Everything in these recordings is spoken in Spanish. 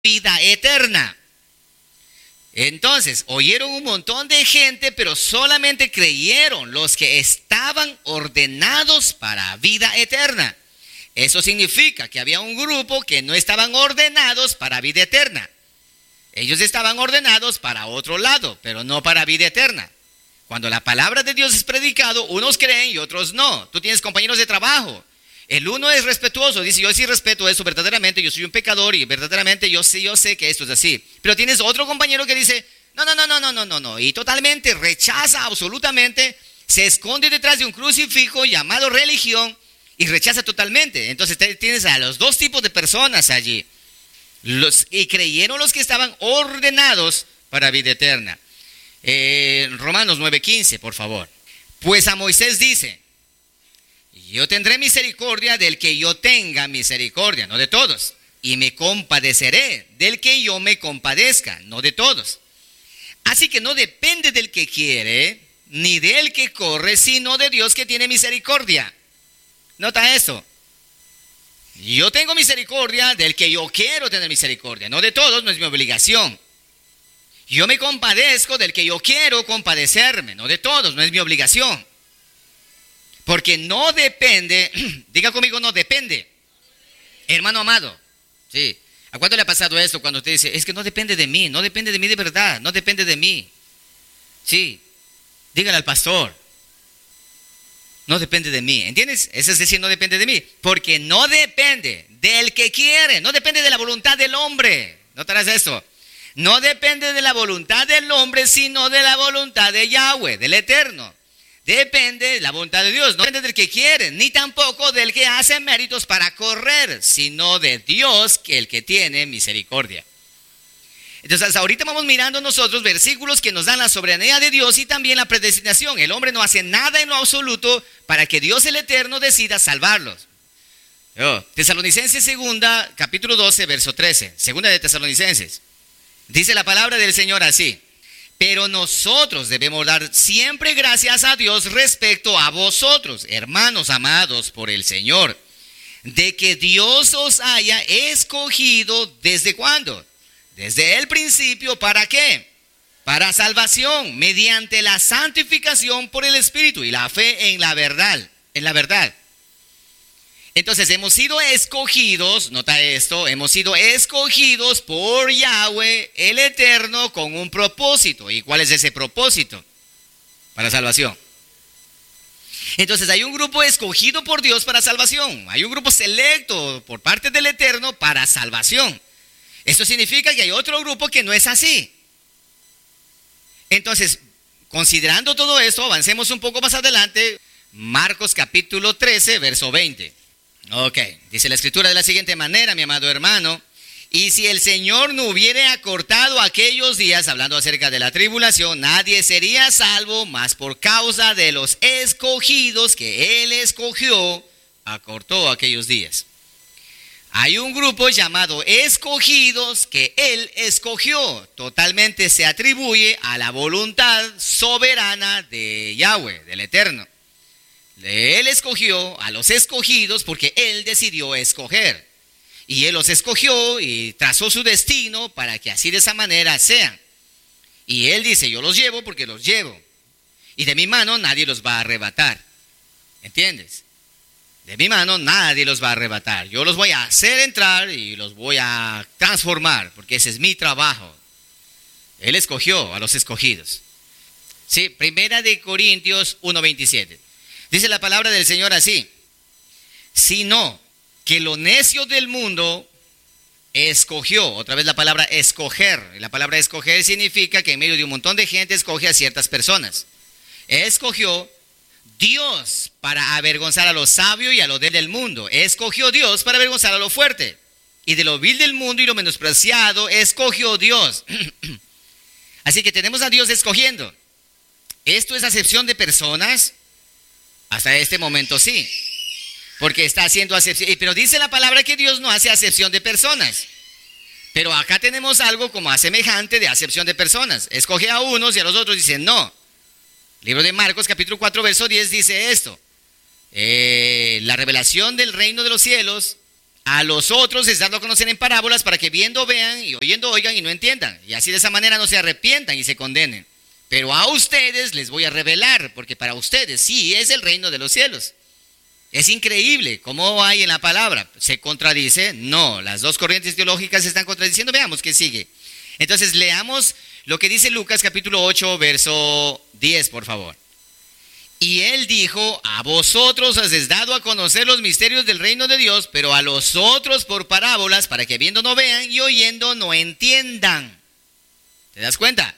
vida eterna. Entonces, oyeron un montón de gente, pero solamente creyeron los que estaban ordenados para vida eterna. Eso significa que había un grupo que no estaban ordenados para vida eterna. Ellos estaban ordenados para otro lado, pero no para vida eterna. Cuando la palabra de Dios es predicado, unos creen y otros no. Tú tienes compañeros de trabajo. El uno es respetuoso, dice, yo sí respeto eso verdaderamente, yo soy un pecador y verdaderamente yo sé que esto es así. Pero tienes otro compañero que dice, no, y totalmente rechaza absolutamente, se esconde detrás de un crucifijo llamado religión y rechaza totalmente. Entonces tienes a los dos tipos de personas allí. Y creyeron los que estaban ordenados para vida eterna. Romanos 9:15, por favor. Pues a Moisés dice, yo tendré misericordia del que yo tenga misericordia, no de todos. Y me compadeceré del que yo me compadezca, no de todos. Así que no depende del que quiere, ni del que corre, sino de Dios que tiene misericordia. Nota eso. Yo tengo misericordia del que yo quiero tener misericordia, no de todos, no es mi obligación. Yo me compadezco del que yo quiero compadecerme, no de todos, no es mi obligación. Porque no depende, diga conmigo, no depende. Hermano amado, sí. ¿A cuánto le ha pasado esto cuando usted dice, es que no depende de mí, no depende de mí de verdad, no depende de mí? Sí, dígale al pastor, no depende de mí, ¿entiendes? Eso es decir, no depende de mí, porque no depende del que quiere, no depende de la voluntad del hombre. ¿Notarás eso? No depende de la voluntad del hombre, sino de la voluntad de Yahweh, del Eterno. Depende de la voluntad de Dios, no depende del que quiere, ni tampoco del que hace méritos para correr, sino de Dios, que el que tiene misericordia. Entonces, ahorita vamos mirando nosotros versículos que nos dan la soberanía de Dios y también la predestinación. El hombre no hace nada en lo absoluto para que Dios el Eterno decida salvarlos. Tesalonicenses segunda, capítulo 12, verso 13. Segunda de Tesalonicenses. Dice la palabra del Señor así. Pero nosotros debemos dar siempre gracias a Dios respecto a vosotros, hermanos amados por el Señor, de que Dios os haya escogido ¿desde cuándo? Desde el principio, ¿para qué? Para salvación, mediante la santificación por el Espíritu y la fe en la verdad. Entonces hemos sido escogidos, nota esto, hemos sido escogidos por Yahweh el Eterno con un propósito. ¿Y cuál es ese propósito? Para salvación. Entonces hay un grupo escogido por Dios para salvación. Hay un grupo selecto por parte del Eterno para salvación. Esto significa que hay otro grupo que no es así. Entonces, considerando todo esto, avancemos un poco más adelante. Marcos capítulo 13, verso 20. Ok, dice la escritura de la siguiente manera, mi amado hermano. Y si el Señor no hubiera acortado aquellos días, hablando acerca de la tribulación, nadie sería salvo, mas por causa de los escogidos que Él escogió, acortó aquellos días. Hay un grupo llamado escogidos que Él escogió. Totalmente se atribuye a la voluntad soberana de Yahweh, del Eterno. Él escogió a los escogidos porque Él decidió escoger. Y Él los escogió y trazó su destino para que así de esa manera sean. Y Él dice, yo los llevo porque los llevo. Y de mi mano nadie los va a arrebatar. ¿Entiendes? De mi mano nadie los va a arrebatar. Yo los voy a hacer entrar y los voy a transformar porque ese es mi trabajo. Él escogió a los escogidos. Sí, Primera de Corintios 1:27. Dice la palabra del Señor así: sino que lo necio del mundo escogió. Otra vez la palabra escoger. La palabra escoger significa que en medio de un montón de gente escoge a ciertas personas. Escogió Dios para avergonzar a lo sabio y a lo débil del mundo. Escogió Dios para avergonzar a lo fuerte. Y de lo vil del mundo y lo menospreciado escogió Dios. Así que tenemos a Dios escogiendo. ¿Esto es acepción de personas? Hasta este momento sí, porque está haciendo acepción. Pero dice la palabra que Dios no hace acepción de personas. Pero acá tenemos algo como semejante de acepción de personas. Escoge a unos y a los otros dicen no. Libro de Marcos capítulo 4 verso 10 dice esto: la revelación del reino de los cielos A los otros es dado a conocer en parábolas para que viendo vean y oyendo oigan y no entiendan. Y así de esa manera no se arrepientan y se condenen. Pero a ustedes les voy a revelar, porque para ustedes sí es el reino de los cielos. Es increíble cómo hay en la palabra. ¿Se contradice? No, las dos corrientes teológicas se están contradiciendo. Veamos qué sigue. Entonces leamos lo que dice Lucas capítulo 8, verso 10, por favor. Y él dijo, a vosotros os es dado a conocer los misterios del reino de Dios, pero a los otros por parábolas, para que viendo no vean y oyendo no entiendan. ¿Te das cuenta?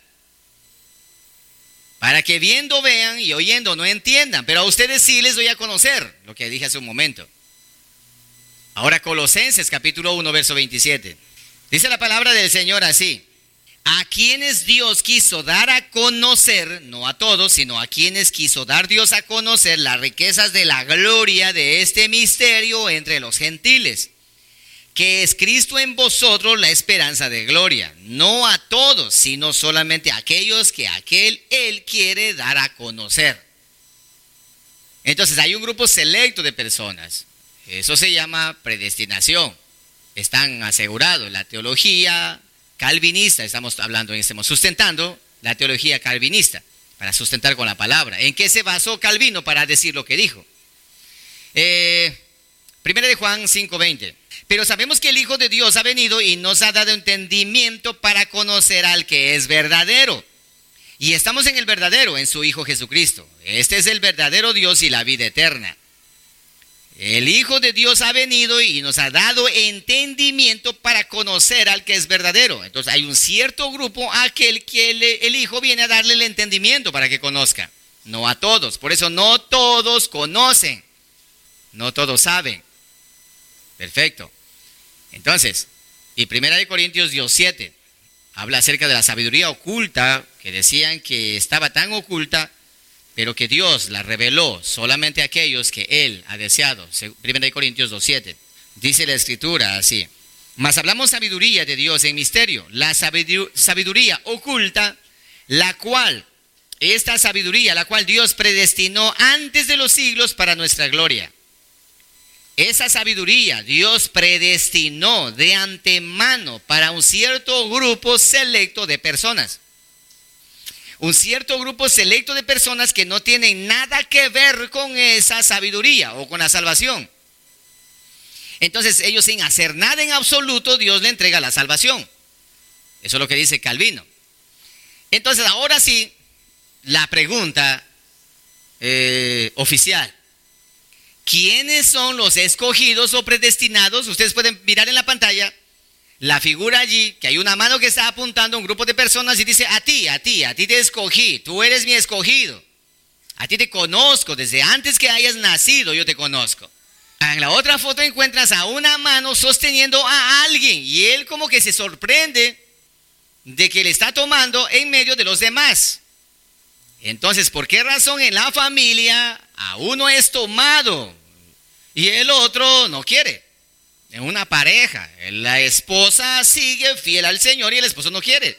Para que viendo vean y oyendo no entiendan, pero a ustedes sí les doy a conocer, lo que dije hace un momento. Ahora Colosenses capítulo 1, verso 27. Dice la palabra del Señor así: a quienes Dios quiso dar a conocer, no a todos, sino a quienes quiso dar Dios a conocer las riquezas de la gloria de este misterio entre los gentiles, que es Cristo en vosotros la esperanza de gloria. No a todos, sino solamente a aquellos que Él quiere dar a conocer. Entonces hay un grupo selecto de personas. Eso se llama predestinación. Están asegurados. La teología calvinista, estamos hablando, estamos sustentando la teología calvinista, para sustentar con la palabra. ¿En qué se basó Calvino para decir lo que dijo? Primera de Juan 5:20. Pero sabemos que el Hijo de Dios ha venido y nos ha dado entendimiento para conocer al que es verdadero. Y estamos en el verdadero, en su Hijo Jesucristo. Este es el verdadero Dios y la vida eterna. El Hijo de Dios ha venido y nos ha dado entendimiento para conocer al que es verdadero. Entonces hay un cierto grupo a aquel que el Hijo viene a darle el entendimiento para que conozca. No a todos. Por eso no todos conocen. No todos saben. Perfecto. Entonces, y 1 Corintios 7 habla acerca de la sabiduría oculta, que decían que estaba tan oculta, pero que Dios la reveló solamente a aquellos que Él ha deseado. 1 Corintios 2:7. Dice la Escritura así: mas hablamos sabiduría de Dios en misterio, la sabiduría oculta, esta sabiduría, la cual Dios predestinó antes de los siglos para nuestra gloria. Esa sabiduría Dios predestinó de antemano para un cierto grupo selecto de personas. Un cierto grupo selecto de personas que no tienen nada que ver con esa sabiduría o con la salvación. Entonces ellos, sin hacer nada en absoluto, Dios le entrega la salvación. Eso es lo que dice Calvino. Entonces ahora sí, la pregunta oficial: ¿quiénes son los escogidos o predestinados? Ustedes pueden mirar en la pantalla la figura allí, que hay una mano que está apuntando a un grupo de personas y dice: a ti te escogí, tú eres mi escogido. A ti te conozco, desde antes que hayas nacido yo te conozco. En la otra foto encuentras a una mano sosteniendo a alguien y él como que se sorprende de que le está tomando en medio de los demás. Entonces, ¿por qué razón en la familia a uno es tomado y el otro no quiere? En una pareja, la esposa sigue fiel al Señor y el esposo no quiere.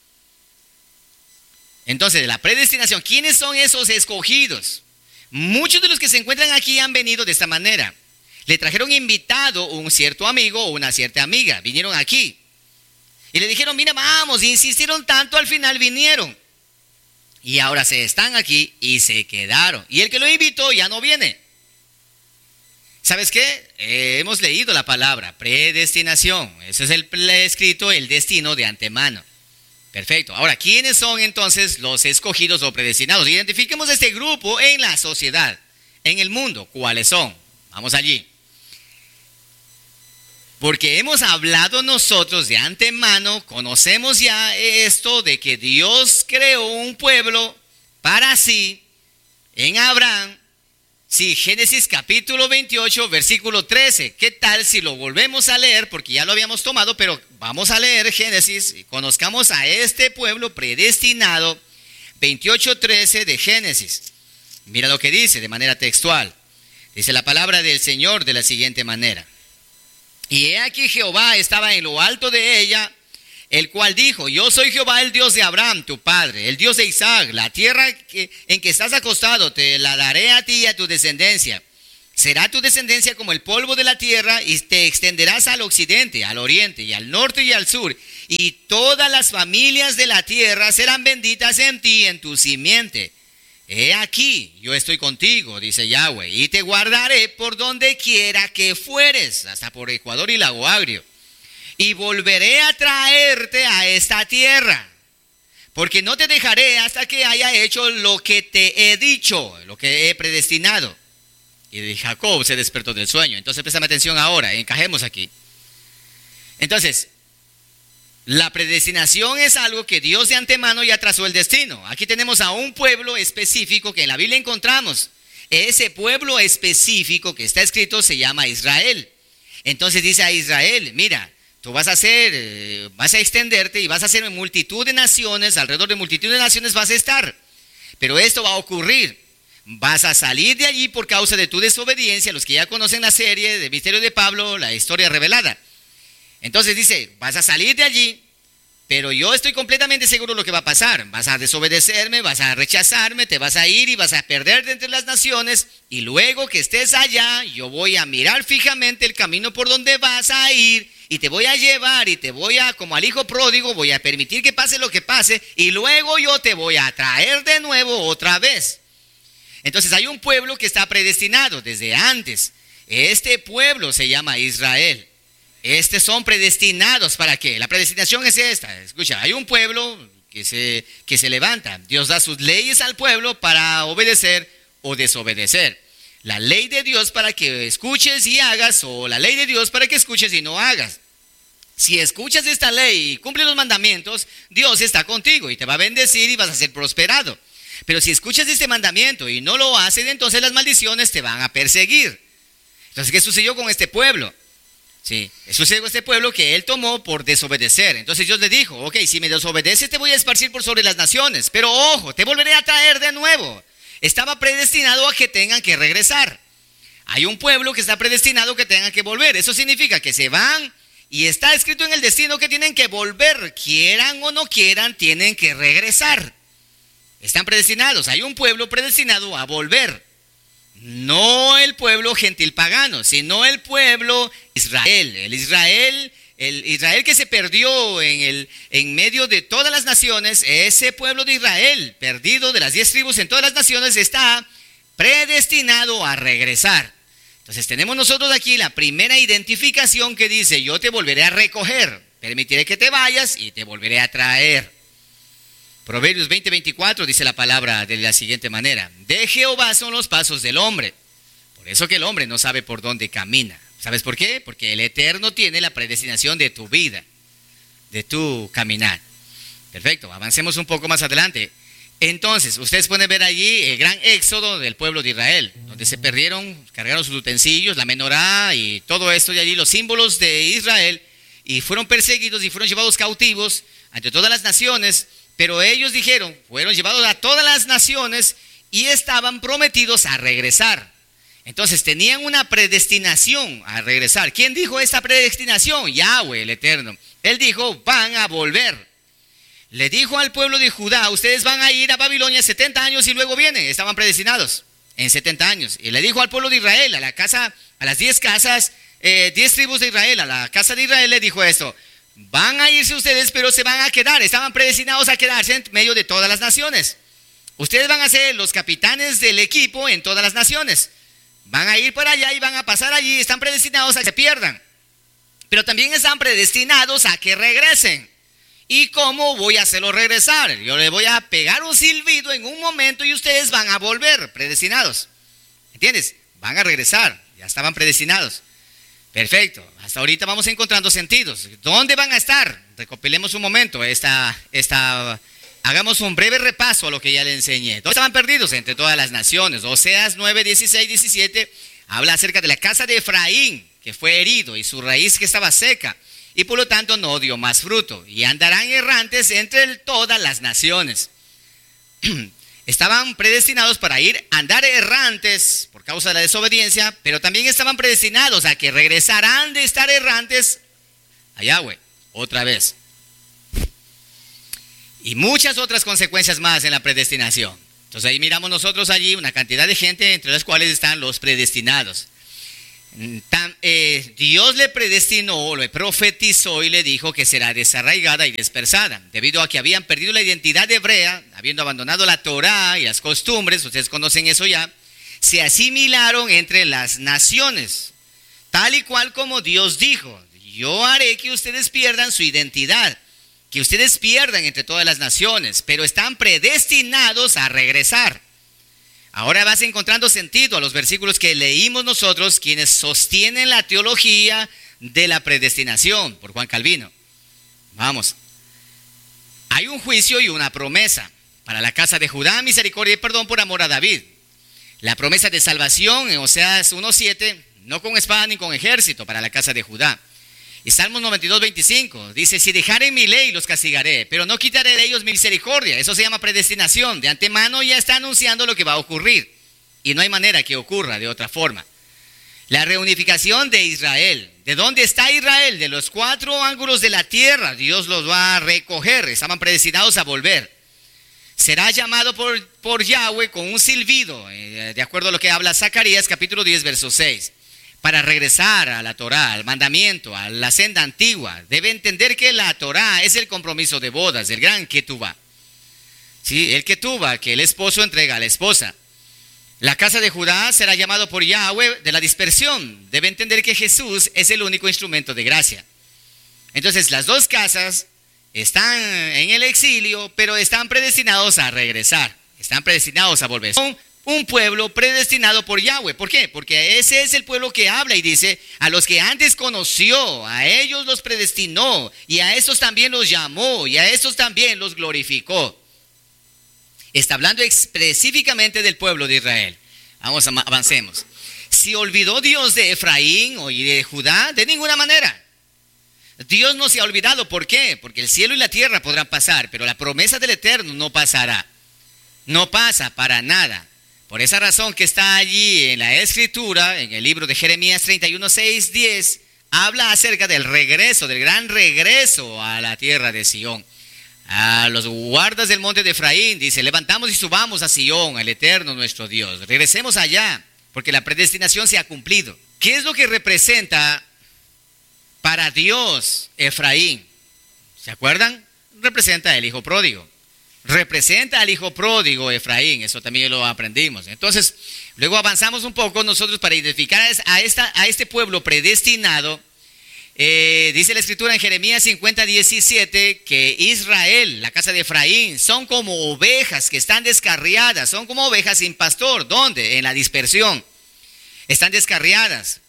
Entonces, la predestinación, ¿quiénes son esos escogidos? Muchos de los que se encuentran aquí han venido de esta manera. Le trajeron invitado un cierto amigo o una cierta amiga, vinieron aquí. Y le dijeron: mira, vamos, y insistieron tanto, al final vinieron. Y ahora se están aquí y se quedaron. Y el que lo invitó ya no viene. ¿Sabes qué? Hemos leído la palabra predestinación. Ese es el escrito, el destino de antemano. Perfecto. Ahora, ¿quiénes son entonces los escogidos o predestinados? Identifiquemos este grupo en la sociedad, en el mundo. ¿Cuáles son? Vamos allí. Porque hemos hablado nosotros de antemano, conocemos ya esto de que Dios creó un pueblo para sí en Abraham. Sí, Génesis capítulo 28, versículo 13. ¿Qué tal si lo volvemos a leer? Porque ya lo habíamos tomado, pero vamos a leer Génesis y conozcamos a este pueblo predestinado. 28:13 de Génesis. Mira lo que dice de manera textual. Dice la palabra del Señor de la siguiente manera: y he aquí Jehová estaba en lo alto de ella, el cual dijo: yo soy Jehová, el Dios de Abraham, tu padre, el Dios de Isaac. La tierra en que estás acostado te la daré a ti y a tu descendencia. Será tu descendencia como el polvo de la tierra y te extenderás al occidente, al oriente y al norte y al sur. Y todas las familias de la tierra serán benditas en ti, en tu simiente. He aquí, yo estoy contigo, dice Yahweh, y te guardaré por donde quiera que fueres, hasta por Ecuador y Lago Agrio. Y volveré a traerte a esta tierra, porque no te dejaré hasta que haya hecho lo que te he dicho, lo que he predestinado. Y Jacob se despertó del sueño. Entonces préstame atención ahora, encajemos aquí. Entonces, la predestinación es algo que Dios de antemano ya trazó el destino. Aquí tenemos a un pueblo específico que en la Biblia encontramos. Ese pueblo específico que está escrito se llama Israel. Entonces dice a Israel, mira, tú vas a extenderte y vas a ser multitud de naciones, alrededor de multitud de naciones vas a estar. Pero esto va a ocurrir. Vas a salir de allí por causa de tu desobediencia. Los que ya conocen la serie de Misterio de Pablo, la historia revelada. Entonces dice, vas a salir de allí, pero yo estoy completamente seguro de lo que va a pasar. Vas a desobedecerme, vas a rechazarme, te vas a ir y vas a perderte entre las naciones. Y luego que estés allá, yo voy a mirar fijamente el camino por donde vas a ir y te voy a llevar y te voy a, como al hijo pródigo, voy a permitir que pase lo que pase y luego yo te voy a traer de nuevo otra vez. Entonces hay un pueblo que está predestinado desde antes. Este pueblo se llama Israel. Estos son predestinados. ¿Para qué? La predestinación es esta. Escucha, hay un pueblo que se levanta. Dios da sus leyes al pueblo para obedecer o desobedecer. La ley de Dios para que escuches y hagas, o la ley de Dios para que escuches y no hagas. Si escuchas esta ley y cumples los mandamientos, Dios está contigo y te va a bendecir y vas a ser prosperado. Pero si escuchas este mandamiento y no lo haces, entonces las maldiciones te van a perseguir. Entonces, ¿qué sucedió con este pueblo? Sí, sucedió con este pueblo que él tomó por desobedecer. Entonces Dios le dijo, ok, si me desobedeces te voy a esparcir por sobre las naciones, pero ojo, te volveré a traer de nuevo. Estaba predestinado a que tengan que regresar. Hay un pueblo que está predestinado a que tengan que volver. Eso significa que se van y está escrito en el destino que tienen que volver. Quieran o no quieran, tienen que regresar. Están predestinados. Hay un pueblo predestinado a volver. No el pueblo gentil pagano, sino el pueblo Israel. El Israel que se perdió en medio de todas las naciones. Ese pueblo de Israel, perdido de las 10 tribus en todas las naciones, está predestinado a regresar. Entonces tenemos nosotros aquí la primera identificación que dice, yo te volveré a recoger, permitiré que te vayas y te volveré a traer. Proverbios 20:24 dice la palabra de la siguiente manera, de Jehová son los pasos del hombre, por eso que el hombre no sabe por dónde camina. ¿Sabes por qué? Porque el Eterno tiene la predestinación de tu vida, de tu caminar. Perfecto, avancemos un poco más adelante. Entonces, ustedes pueden ver allí el gran éxodo del pueblo de Israel, donde se perdieron, cargaron sus utensilios, la menorá y todo esto de allí, los símbolos de Israel, y fueron perseguidos y fueron llevados cautivos ante todas las naciones. Pero ellos dijeron, fueron llevados a todas las naciones y estaban prometidos a regresar. Entonces tenían una predestinación a regresar. ¿Quién dijo esta predestinación? Yahweh, el Eterno. Él dijo, van a volver. Le dijo al pueblo de Judá, ustedes van a ir a Babilonia 70 años y luego vienen. Estaban predestinados en 70 años. Y le dijo al pueblo de Israel, a las 10 casas, 10 tribus de Israel, a la casa de Israel le dijo esto. Van a irse ustedes, pero se van a quedar. Estaban predestinados a quedarse en medio de todas las naciones. Ustedes van a ser los capitanes del equipo en todas las naciones. Van a ir para allá y van a pasar allí. Están predestinados a que se pierdan. Pero también están predestinados a que regresen. ¿Y cómo voy a hacerlo regresar? Yo le voy a pegar un silbido en un momento y ustedes van a volver, predestinados. ¿Entiendes? Van a regresar. Ya estaban predestinados. Perfecto, hasta ahorita vamos encontrando sentidos. ¿Dónde van a estar? Recopilemos un momento, hagamos un breve repaso a lo que ya le enseñé. ¿Dónde estaban perdidos? Entre todas las naciones. Oseas 9, 16, 17 habla acerca de la casa de Efraín, que fue herido y su raíz que estaba seca, y por lo tanto no dio más fruto, y andarán errantes entre todas las naciones. Estaban predestinados para andar errantes por causa de la desobediencia, pero también estaban predestinados a que regresarán de estar errantes a Yahweh otra vez. Y muchas otras consecuencias más en la predestinación. Entonces ahí miramos nosotros allí una cantidad de gente, entre las cuales están los predestinados. Dios le predestinó, le profetizó y le dijo que será desarraigada y dispersada, debido a que habían perdido la identidad hebrea, habiendo abandonado la Torá y las costumbres, ustedes conocen eso ya, se asimilaron entre las naciones, tal y cual como Dios dijo: yo haré que ustedes pierdan su identidad, que ustedes pierdan entre todas las naciones, pero están predestinados a regresar. Ahora vas encontrando sentido a los versículos que leímos nosotros, quienes sostienen la teología de la predestinación por Juan Calvino. Vamos. Hay un juicio y una promesa para la casa de Judá: misericordia y perdón por amor a David. La promesa de salvación en Oseas 1:7, no con espada ni con ejército, para la casa de Judá. Y Salmos 92:25 dice: si dejaren mi ley los castigaré, pero no quitaré de ellos mi misericordia. Eso se llama predestinación. De antemano ya está anunciando lo que va a ocurrir, y no hay manera que ocurra de otra forma. La reunificación de Israel. ¿De dónde está Israel? De los 4 ángulos de la tierra. Dios los va a recoger. Estaban predestinados a volver. Será llamado por Yahweh con un silbido, de acuerdo a lo que habla Zacarías capítulo 10 verso 6. Para regresar a la Torá, al mandamiento, a la senda antigua. Debe entender que la Torá es el compromiso de bodas, el gran ketubá. Sí, el ketubá que el esposo entrega a la esposa. La casa de Judá será llamado por Yahweh de la dispersión. Debe entender que Jesús es el único instrumento de gracia. Entonces las dos casas están en el exilio, pero están predestinados a regresar. Están predestinados a volver. Son un pueblo predestinado por Yahweh. ¿Por qué? Porque ese es el pueblo que habla y dice: a los que antes conoció, a ellos los predestinó, y a estos también los llamó, y a estos también los glorificó. Está hablando específicamente del pueblo de Israel. Vamos, avancemos. ¿Se olvidó Dios de Efraín o de Judá? De ninguna manera. Dios no se ha olvidado. ¿Por qué? Porque el cielo y la tierra podrán pasar, pero la promesa del Eterno no pasará. No pasa para nada. Por esa razón que está allí en la Escritura, en el libro de Jeremías 31, 6, 10, habla acerca del regreso, del gran regreso a la tierra de Sión. A los guardas del monte de Efraín dice: levantamos y subamos a Sión, al Eterno nuestro Dios. Regresemos allá, porque la predestinación se ha cumplido. ¿Qué es lo que representa para Dios Efraín? ¿Se acuerdan? Representa el hijo pródigo. Representa al hijo pródigo Efraín, eso también lo aprendimos. Entonces, luego avanzamos un poco nosotros para identificar a este pueblo predestinado. Dice la escritura en Jeremías 50:17 que Israel, la casa de Efraín, son como ovejas que están descarriadas, son como ovejas sin pastor. ¿Dónde? En la dispersión. Están descarriadas.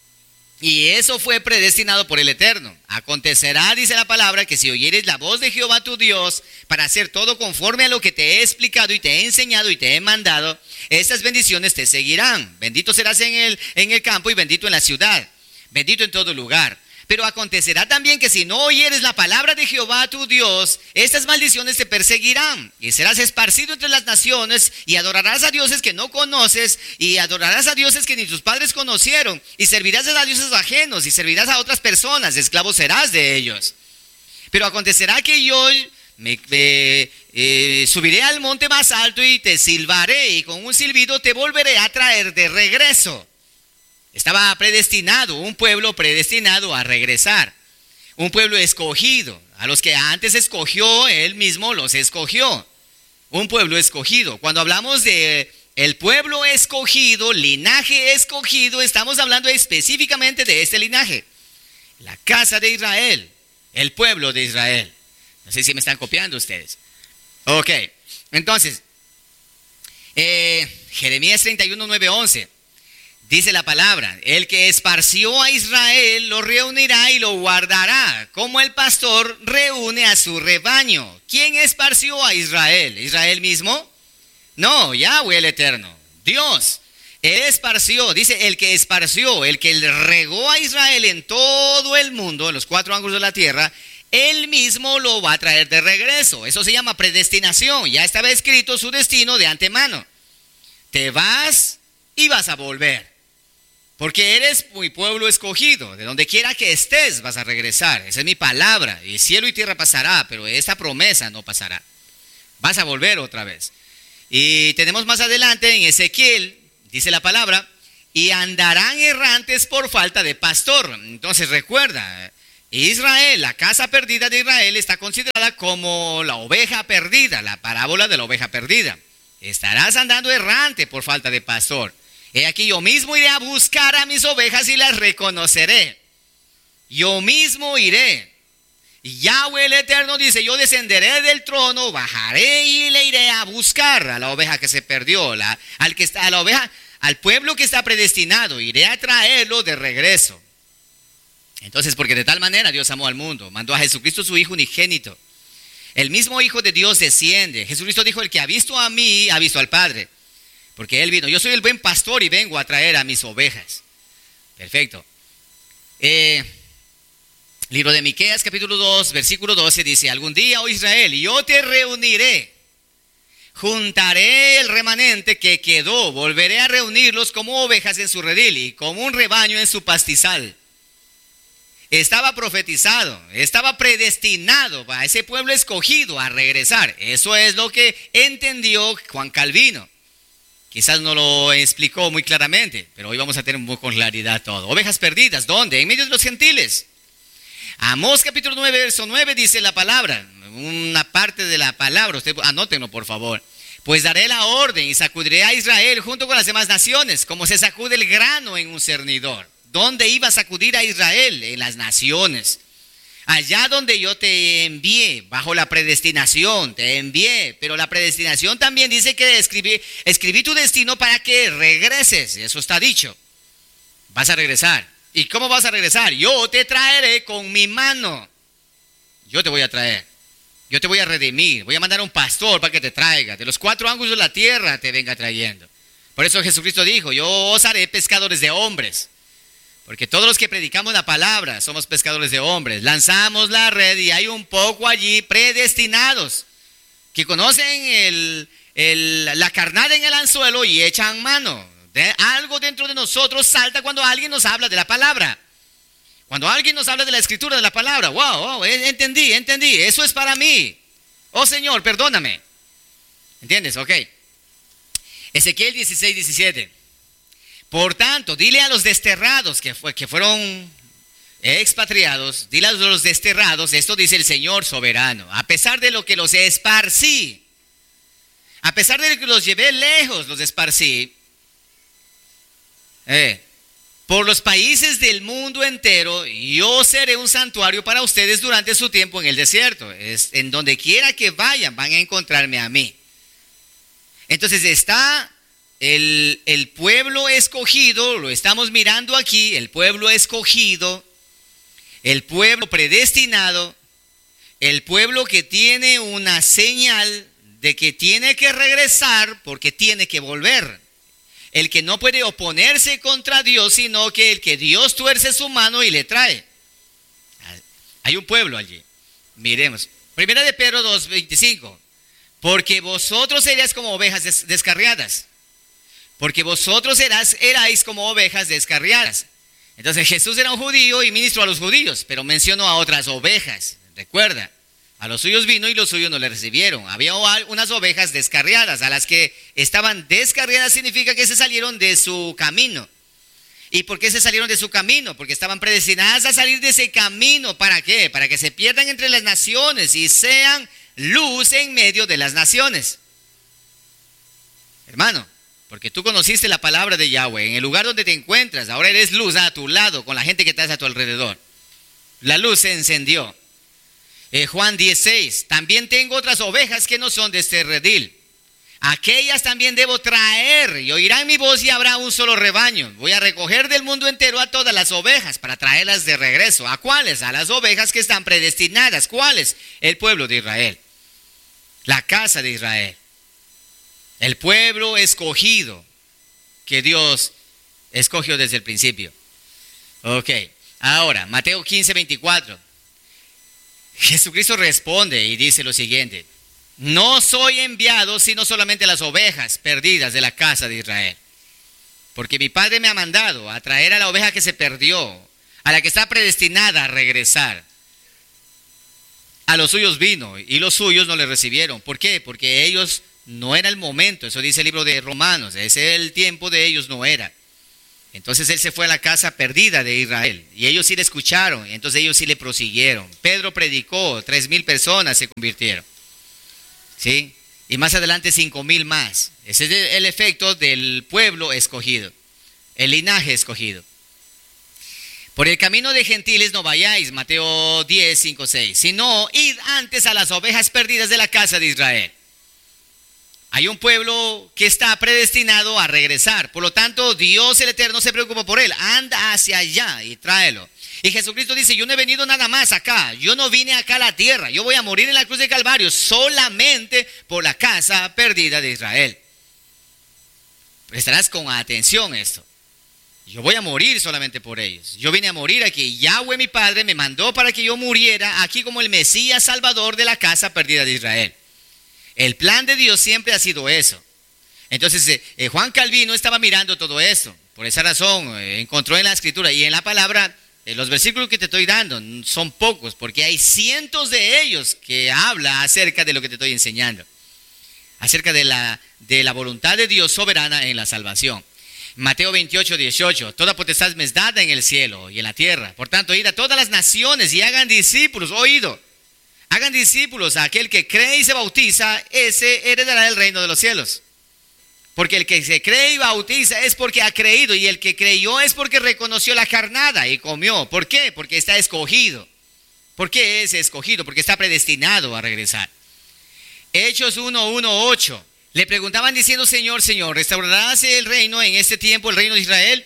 Y eso fue predestinado por el Eterno. Acontecerá, dice la palabra, que si oyeres la voz de Jehová tu Dios para hacer todo conforme a lo que te he explicado y te he enseñado y te he mandado, estas bendiciones te seguirán. Bendito serás en el campo y bendito en la ciudad, bendito en todo lugar. Pero acontecerá también que si no oyeres la palabra de Jehová tu Dios, estas maldiciones te perseguirán, y serás esparcido entre las naciones, y adorarás a dioses que no conoces, y adorarás a dioses que ni tus padres conocieron, y servirás a dioses ajenos, y servirás a otras personas, esclavo serás de ellos. Pero acontecerá que yo subiré al monte más alto y te silbaré, y con un silbido te volveré a traer de regreso. Estaba predestinado, un pueblo predestinado a regresar, un pueblo escogido, a los que antes escogió, él mismo los escogió, un pueblo escogido. Cuando hablamos de el pueblo escogido, linaje escogido, estamos hablando específicamente de este linaje, la casa de Israel, el pueblo de Israel. No sé si me están copiando ustedes. Ok, entonces, Jeremías 31, 9, 11. Dice la palabra: el que esparció a Israel lo reunirá y lo guardará, como el pastor reúne a su rebaño. ¿Quién esparció a Israel? ¿Israel mismo? No, Yahweh el Eterno, Dios. Él esparció, dice el que esparció, el que regó a Israel en todo el mundo, en los 4 ángulos de la tierra, él mismo lo va a traer de regreso. Eso se llama predestinación. Ya estaba escrito su destino de antemano. Te vas y vas a volver. Porque eres mi pueblo escogido, de donde quiera que estés vas a regresar. Esa es mi palabra, y cielo y tierra pasará, pero esta promesa no pasará. Vas a volver otra vez. Y tenemos más adelante en Ezequiel, dice la palabra, y andarán errantes por falta de pastor. Entonces recuerda, Israel, la casa perdida de Israel está considerada como la oveja perdida, la parábola de la oveja perdida. Estarás andando errante por falta de pastor. He aquí, yo mismo iré a buscar a mis ovejas y las reconoceré. Yo mismo iré. Y Yahweh el Eterno dice, yo descenderé del trono, bajaré y le iré a buscar a la oveja que se perdió, al pueblo que está predestinado, iré a traerlo de regreso. Entonces, porque de tal manera Dios amó al mundo, mandó a Jesucristo su Hijo unigénito. El mismo Hijo de Dios desciende. Jesucristo dijo, el que ha visto a mí, ha visto al Padre. Porque Él vino, yo soy el buen pastor y vengo a traer a mis ovejas. Perfecto. Libro de Miqueas, capítulo 2, versículo 12, dice, algún día, oh Israel, yo te reuniré, juntaré el remanente que quedó, volveré a reunirlos como ovejas en su redil y como un rebaño en su pastizal. Estaba profetizado, estaba predestinado para ese pueblo escogido a regresar. Eso es lo que entendió Juan Calvino. Quizás no lo explicó muy claramente, pero hoy vamos a tener muy con claridad todo. Ovejas perdidas, ¿dónde? En medio de los gentiles. Amós capítulo 9, verso 9 dice la palabra, una parte de la palabra, usted anótenlo por favor. Pues daré la orden y sacudiré a Israel junto con las demás naciones, como se sacude el grano en un cernidor. ¿Dónde iba a sacudir a Israel? En las naciones. Allá donde yo te envié, bajo la predestinación, te envié. Pero la predestinación también dice que escribí tu destino para que regreses. Eso está dicho. Vas a regresar. ¿Y cómo vas a regresar? Yo te traeré con mi mano. Yo te voy a traer. Yo te voy a redimir. Voy a mandar a un pastor para que te traiga. De los 4 ángulos de la tierra te venga trayendo. Por eso Jesucristo dijo, yo os haré pescadores de hombres. Porque todos los que predicamos la palabra somos pescadores de hombres. Lanzamos la red y hay un poco allí predestinados que conocen la carnada en el anzuelo y echan mano. Algo dentro de nosotros salta cuando alguien nos habla de la palabra. Cuando alguien nos habla de la escritura de la palabra. Wow, entendí. Eso es para mí. Oh Señor, perdóname. ¿Entiendes? Ok. Ezequiel 16, 17. Por tanto, dile a los desterrados que fueron expatriados, dile a los desterrados, esto dice el Señor soberano, a pesar de lo que los esparcí, a pesar de que los llevé lejos, los esparcí, por los países del mundo entero, yo seré un santuario para ustedes durante su tiempo en el desierto. En donde quiera que vayan, van a encontrarme a mí. Entonces está el pueblo escogido, lo estamos mirando aquí, el pueblo escogido, el pueblo predestinado, el pueblo que tiene una señal de que tiene que regresar porque tiene que volver. El que no puede oponerse contra Dios, sino que el que Dios tuerce su mano y le trae. Hay un pueblo allí. Miremos. Primera de Pedro 2:25. Porque vosotros seréis como ovejas descarriadas. Porque vosotros erais como ovejas descarriadas. Entonces Jesús era un judío y ministró a los judíos, pero mencionó a otras ovejas. Recuerda. A los suyos vino y los suyos no le recibieron. Había unas ovejas descarriadas. A las que estaban descarriadas significa que se salieron de su camino. ¿Y por qué se salieron de su camino? Porque estaban predestinadas a salir de ese camino. ¿Para qué? Para que se pierdan entre las naciones y sean luz en medio de las naciones. Hermano, porque tú conociste la palabra de Yahweh. En el lugar donde te encuentras, ahora eres luz a tu lado con la gente que estás a tu alrededor. La luz se encendió. Juan 16, también tengo otras ovejas que no son de este redil. Aquellas también debo traer y oirán mi voz y habrá un solo rebaño. Voy a recoger del mundo entero a todas las ovejas para traerlas de regreso. ¿A cuáles? A las ovejas que están predestinadas. ¿Cuáles? El pueblo de Israel. La casa de Israel. El pueblo escogido que Dios escogió desde el principio. Ok, ahora Mateo 15, 24. Jesucristo responde y dice lo siguiente: no soy enviado sino solamente a las ovejas perdidas de la casa de Israel. Porque mi Padre me ha mandado a traer a la oveja que se perdió, a la que está predestinada a regresar. A los suyos vino y los suyos no le recibieron. ¿Por qué? Porque ellos no era el momento. Eso dice el libro de Romanos. Ese el tiempo de ellos no era. Entonces él se fue a la casa perdida de Israel. Y ellos sí le escucharon. Entonces ellos sí le prosiguieron. Pedro predicó. 3,000 personas se convirtieron. ¿Sí? Y más adelante 5,000 más. Ese es el efecto del pueblo escogido. El linaje escogido. Por el camino de gentiles no vayáis, Mateo 10, 5, 6, sino id antes a las ovejas perdidas de la casa de Israel. Hay un pueblo que está predestinado a regresar. Por lo tanto, Dios el Eterno se preocupa por él. Anda hacia allá y tráelo. Y Jesucristo dice, yo no he venido nada más acá. Yo no vine acá a la tierra. Yo voy a morir en la cruz de Calvario solamente por la casa perdida de Israel. Prestarás con atención esto. Yo voy a morir solamente por ellos. Yo vine a morir aquí. Yahweh mi Padre me mandó para que yo muriera aquí como el Mesías Salvador de la casa perdida de Israel. El plan de Dios siempre ha sido eso. Entonces Juan Calvino estaba mirando todo esto. Por esa razón encontró en la Escritura y en la palabra, los versículos que te estoy dando son pocos, porque hay cientos de ellos que habla acerca de lo que te estoy enseñando. Acerca de la voluntad de Dios soberana en la salvación. Mateo 28, 18, toda potestad me es dada en el cielo y en la tierra. Por tanto, id a todas las naciones y hagan discípulos, oído. Hagan discípulos a aquel que cree y se bautiza, ese heredará el reino de los cielos. Porque el que se cree y bautiza es porque ha creído, y el que creyó es porque reconoció la carnada y comió. ¿Por qué? Porque está escogido. ¿Por qué es escogido? Porque está predestinado a regresar. Hechos 1, 1, 8. Le preguntaban diciendo, Señor, Señor, ¿restaurarás el reino en este tiempo, el reino de Israel?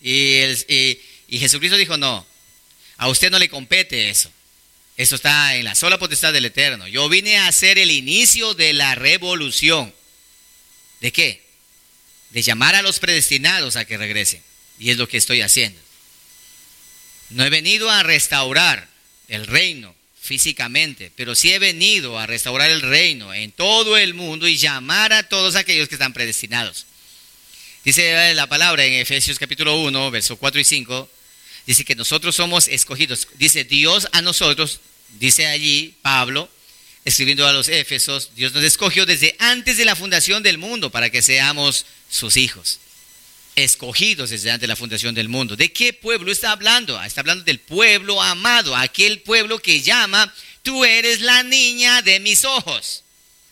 Y Jesucristo dijo, no, a usted no le compete eso. Eso está en la sola potestad del Eterno. Yo vine a hacer el inicio de la revolución. ¿De qué? De llamar a los predestinados a que regresen. Y es lo que estoy haciendo. No he venido a restaurar el reino físicamente, pero sí he venido a restaurar el reino en todo el mundo y llamar a todos aquellos que están predestinados. Dice la palabra en Efesios capítulo 1, versos 4 y 5, dice que nosotros somos escogidos. Dice Dios a nosotros, dice allí Pablo, escribiendo a los Éfesos, Dios nos escogió desde antes de la fundación del mundo para que seamos sus hijos. Escogidos desde antes de la fundación del mundo. ¿De qué pueblo está hablando? Está hablando del pueblo amado, aquel pueblo que llama, tú eres la niña de mis ojos.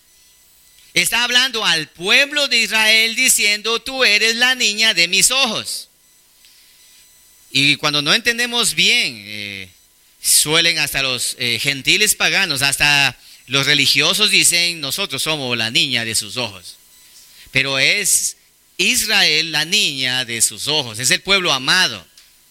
Está hablando al pueblo de Israel diciendo, tú eres la niña de mis ojos. Y cuando no entendemos bien, suelen hasta los gentiles paganos, hasta los religiosos dicen, nosotros somos la niña de sus ojos. Pero es Israel la niña de sus ojos, es el pueblo amado.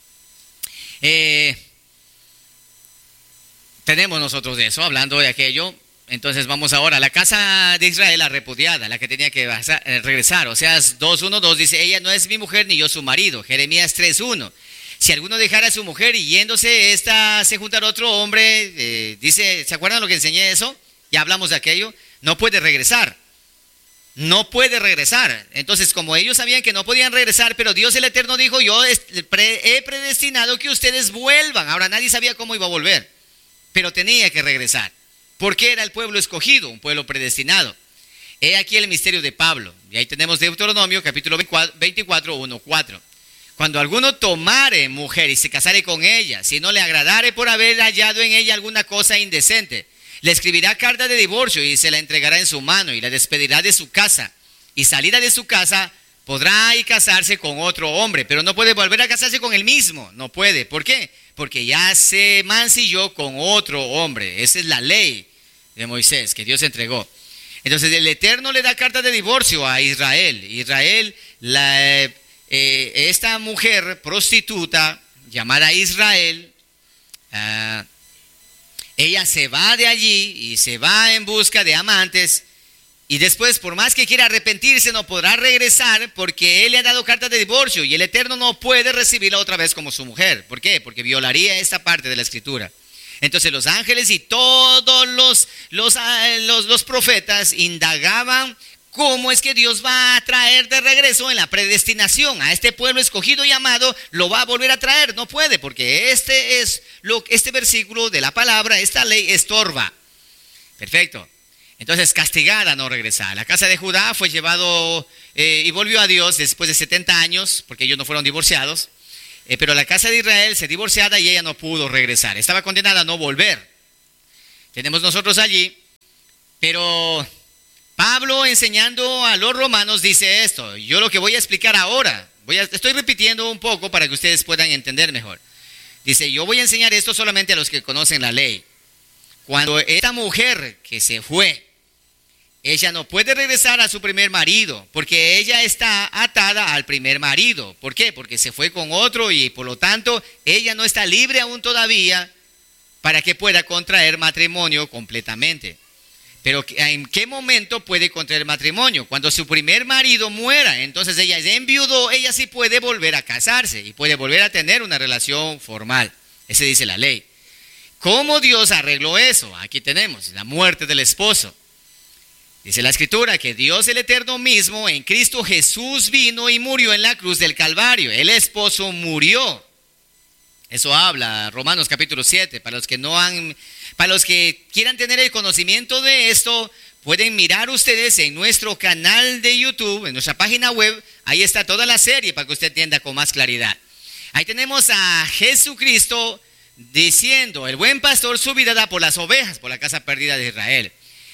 Tenemos nosotros de eso, hablando de aquello. Entonces vamos ahora a la casa de Israel, la repudiada, la que tenía que regresar. Oseas 2:1-2 dice, ella no es mi mujer ni yo su marido. Jeremías 3:1. Si alguno dejara a su mujer y yéndose, esta se juntará a otro hombre, dice, ¿se acuerdan lo que enseñé eso? Ya hablamos de aquello, no puede regresar. No puede regresar. Entonces, como ellos sabían que no podían regresar, pero Dios el Eterno dijo, yo he predestinado que ustedes vuelvan. Ahora nadie sabía cómo iba a volver, pero tenía que regresar, porque era el pueblo escogido, un pueblo predestinado. He aquí el misterio de Pablo. Y ahí tenemos Deuteronomio, capítulo 24, 1, 4. Cuando alguno tomare mujer y se casare con ella, si no le agradare por haber hallado en ella alguna cosa indecente, le escribirá carta de divorcio y se la entregará en su mano y la despedirá de su casa. Y salida de su casa podrá y casarse con otro hombre, pero no puede volver a casarse con el mismo. No puede. ¿Por qué? Porque ya se mancilló con otro hombre. Esa es la ley de Moisés que Dios entregó. Entonces el Eterno le da carta de divorcio a Israel. Israel, esta mujer prostituta llamada Israel, ella se va de allí y se va en busca de amantes, y después, por más que quiera arrepentirse, no podrá regresar porque él le ha dado carta de divorcio y el Eterno no puede recibirla otra vez como su mujer. ¿Por qué? Porque violaría esta parte de la Escritura. Entonces los ángeles y todos los profetas indagaban cómo es que Dios va a traer de regreso en la predestinación a este pueblo escogido y amado, lo va a volver a traer. No puede, porque este versículo de la palabra, esta ley estorba. Perfecto. Entonces, castigada a no regresar. La casa de Judá fue llevado y volvió a Dios después de 70 años, porque ellos no fueron divorciados. Pero la casa de Israel se divorciada y ella no pudo regresar. Estaba condenada a no volver. Tenemos nosotros allí. Pero Pablo, enseñando a los romanos, dice esto. Yo lo que voy a explicar ahora, estoy repitiendo un poco para que ustedes puedan entender mejor. Dice, yo voy a enseñar esto solamente a los que conocen la ley. Cuando esta mujer que se fue, ella no puede regresar a su primer marido, porque ella está atada al primer marido. ¿Por qué? Porque se fue con otro y por lo tanto ella no está libre aún todavía para que pueda contraer matrimonio completamente. Pero ¿en qué momento puede contraer matrimonio? Cuando su primer marido muera. Entonces ella es enviudó, ella sí puede volver a casarse y puede volver a tener una relación formal. Ese dice la ley. ¿Cómo Dios arregló eso? Aquí tenemos la muerte del esposo. Dice la Escritura que Dios el Eterno mismo en Cristo Jesús vino y murió en la cruz del Calvario. El esposo murió. Eso habla Romanos capítulo 7. Para los que quieran tener el conocimiento de esto, pueden mirar ustedes en nuestro canal de YouTube, en nuestra página web. Ahí está toda la serie para que usted entienda con más claridad. Ahí tenemos a Jesucristo diciendo, el buen pastor su vida da por las ovejas, por la casa perdida de Israel.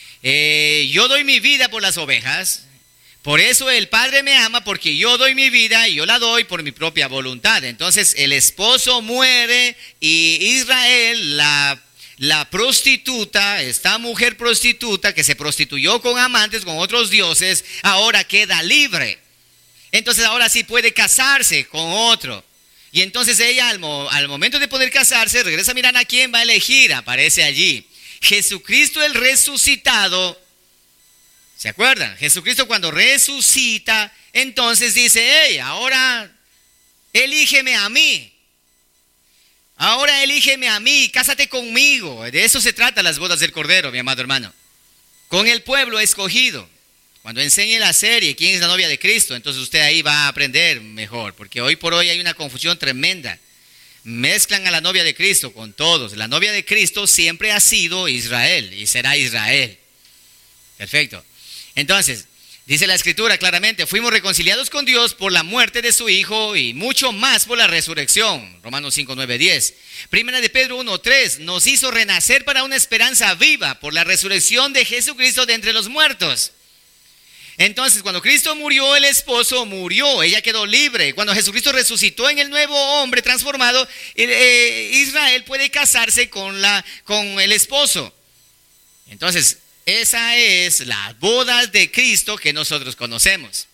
Yo doy mi vida por las ovejas, por eso el Padre me ama, porque yo doy mi vida y yo la doy por mi propia voluntad. Entonces el esposo muere y Israel, la prostituta, esta mujer prostituta que se prostituyó con amantes, con otros dioses, ahora queda libre. Entonces ahora sí puede casarse con otro. Y entonces ella al momento de poder casarse regresa a mirar a quién va a elegir, aparece allí. Jesucristo el resucitado, ¿se acuerdan? Jesucristo cuando resucita, entonces dice, hey, ahora elígeme a mí. Ahora elígeme a mí, cásate conmigo. De eso se trata las bodas del Cordero, mi amado hermano. Con el pueblo escogido. Cuando enseñe la serie, quién es la novia de Cristo, entonces usted ahí va a aprender mejor. Porque hoy por hoy hay una confusión tremenda. Mezclan a la novia de Cristo con todos. La novia de Cristo siempre ha sido Israel y será Israel. Perfecto. Entonces, dice la Escritura claramente, fuimos reconciliados con Dios por la muerte de su Hijo y mucho más por la resurrección. Romanos 5, 9, 10. Primera de Pedro 1, 3. Nos hizo renacer para una esperanza viva por la resurrección de Jesucristo de entre los muertos. Entonces, cuando Cristo murió, el esposo murió, ella quedó libre. Cuando Jesucristo resucitó en el nuevo hombre transformado, Israel puede casarse con el esposo. Entonces, esa es la boda de Cristo que nosotros conocemos.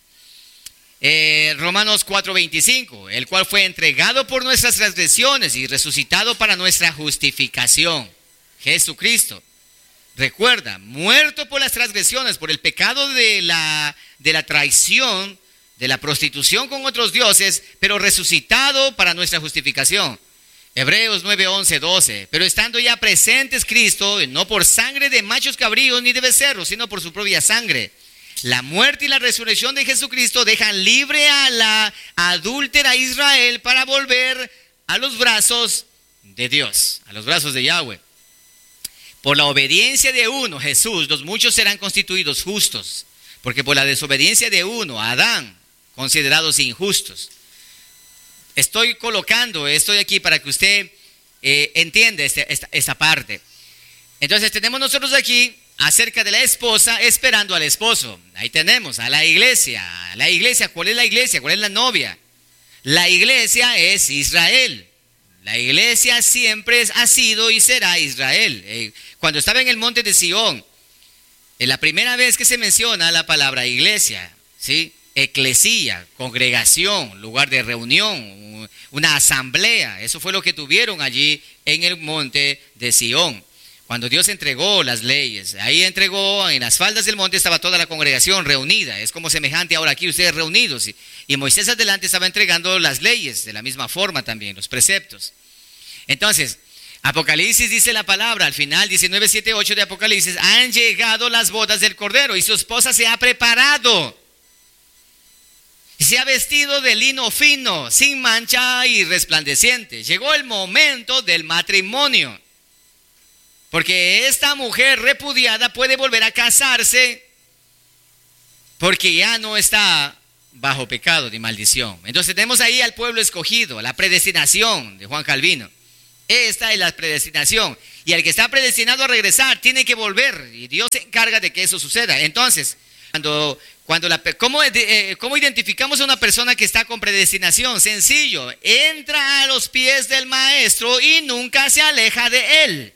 Romanos 4:25, el cual fue entregado por nuestras transgresiones y resucitado para nuestra justificación. Jesucristo. Recuerda, muerto por las transgresiones, por el pecado de la traición, de la prostitución con otros dioses, pero resucitado para nuestra justificación. Hebreos 9, 11, 12. Pero estando ya presentes Cristo, no por sangre de machos cabríos ni de becerros, sino por su propia sangre. La muerte y la resurrección de Jesucristo dejan libre a la adúltera Israel para volver a los brazos de Dios, a los brazos de Yahweh. Por la obediencia de uno, Jesús, los muchos serán constituidos justos, porque por la desobediencia de uno, Adán, considerados injustos. Estoy aquí para que usted entienda esta parte. Entonces tenemos nosotros aquí acerca de la esposa esperando al esposo. Ahí tenemos a la iglesia. La iglesia, ¿cuál es la iglesia? ¿Cuál es la novia? La iglesia es Israel. La iglesia siempre ha sido y será Israel. Cuando estaba en el monte de Sión, es la primera vez que se menciona la palabra iglesia, ¿sí? Eclesía, congregación, lugar de reunión, una asamblea. Eso fue lo que tuvieron allí en el monte de Sión. Cuando Dios entregó las leyes, ahí entregó, en las faldas del monte estaba toda la congregación reunida. Es como semejante ahora aquí ustedes reunidos. Y Moisés adelante estaba entregando las leyes de la misma forma también, los preceptos. Entonces, Apocalipsis dice la palabra, al final 19, 7, 8 de Apocalipsis, han llegado las bodas del Cordero y su esposa se ha preparado. Se ha vestido de lino fino, sin mancha y resplandeciente. Llegó el momento del matrimonio. Porque esta mujer repudiada puede volver a casarse porque ya no está bajo pecado ni maldición. Entonces tenemos ahí al pueblo escogido, la predestinación de Juan Calvino. Esta es la predestinación. Y el que está predestinado a regresar tiene que volver. Y Dios se encarga de que eso suceda. Entonces, ¿cómo identificamos a una persona que está con predestinación? Sencillo, entra a los pies del maestro y nunca se aleja de él.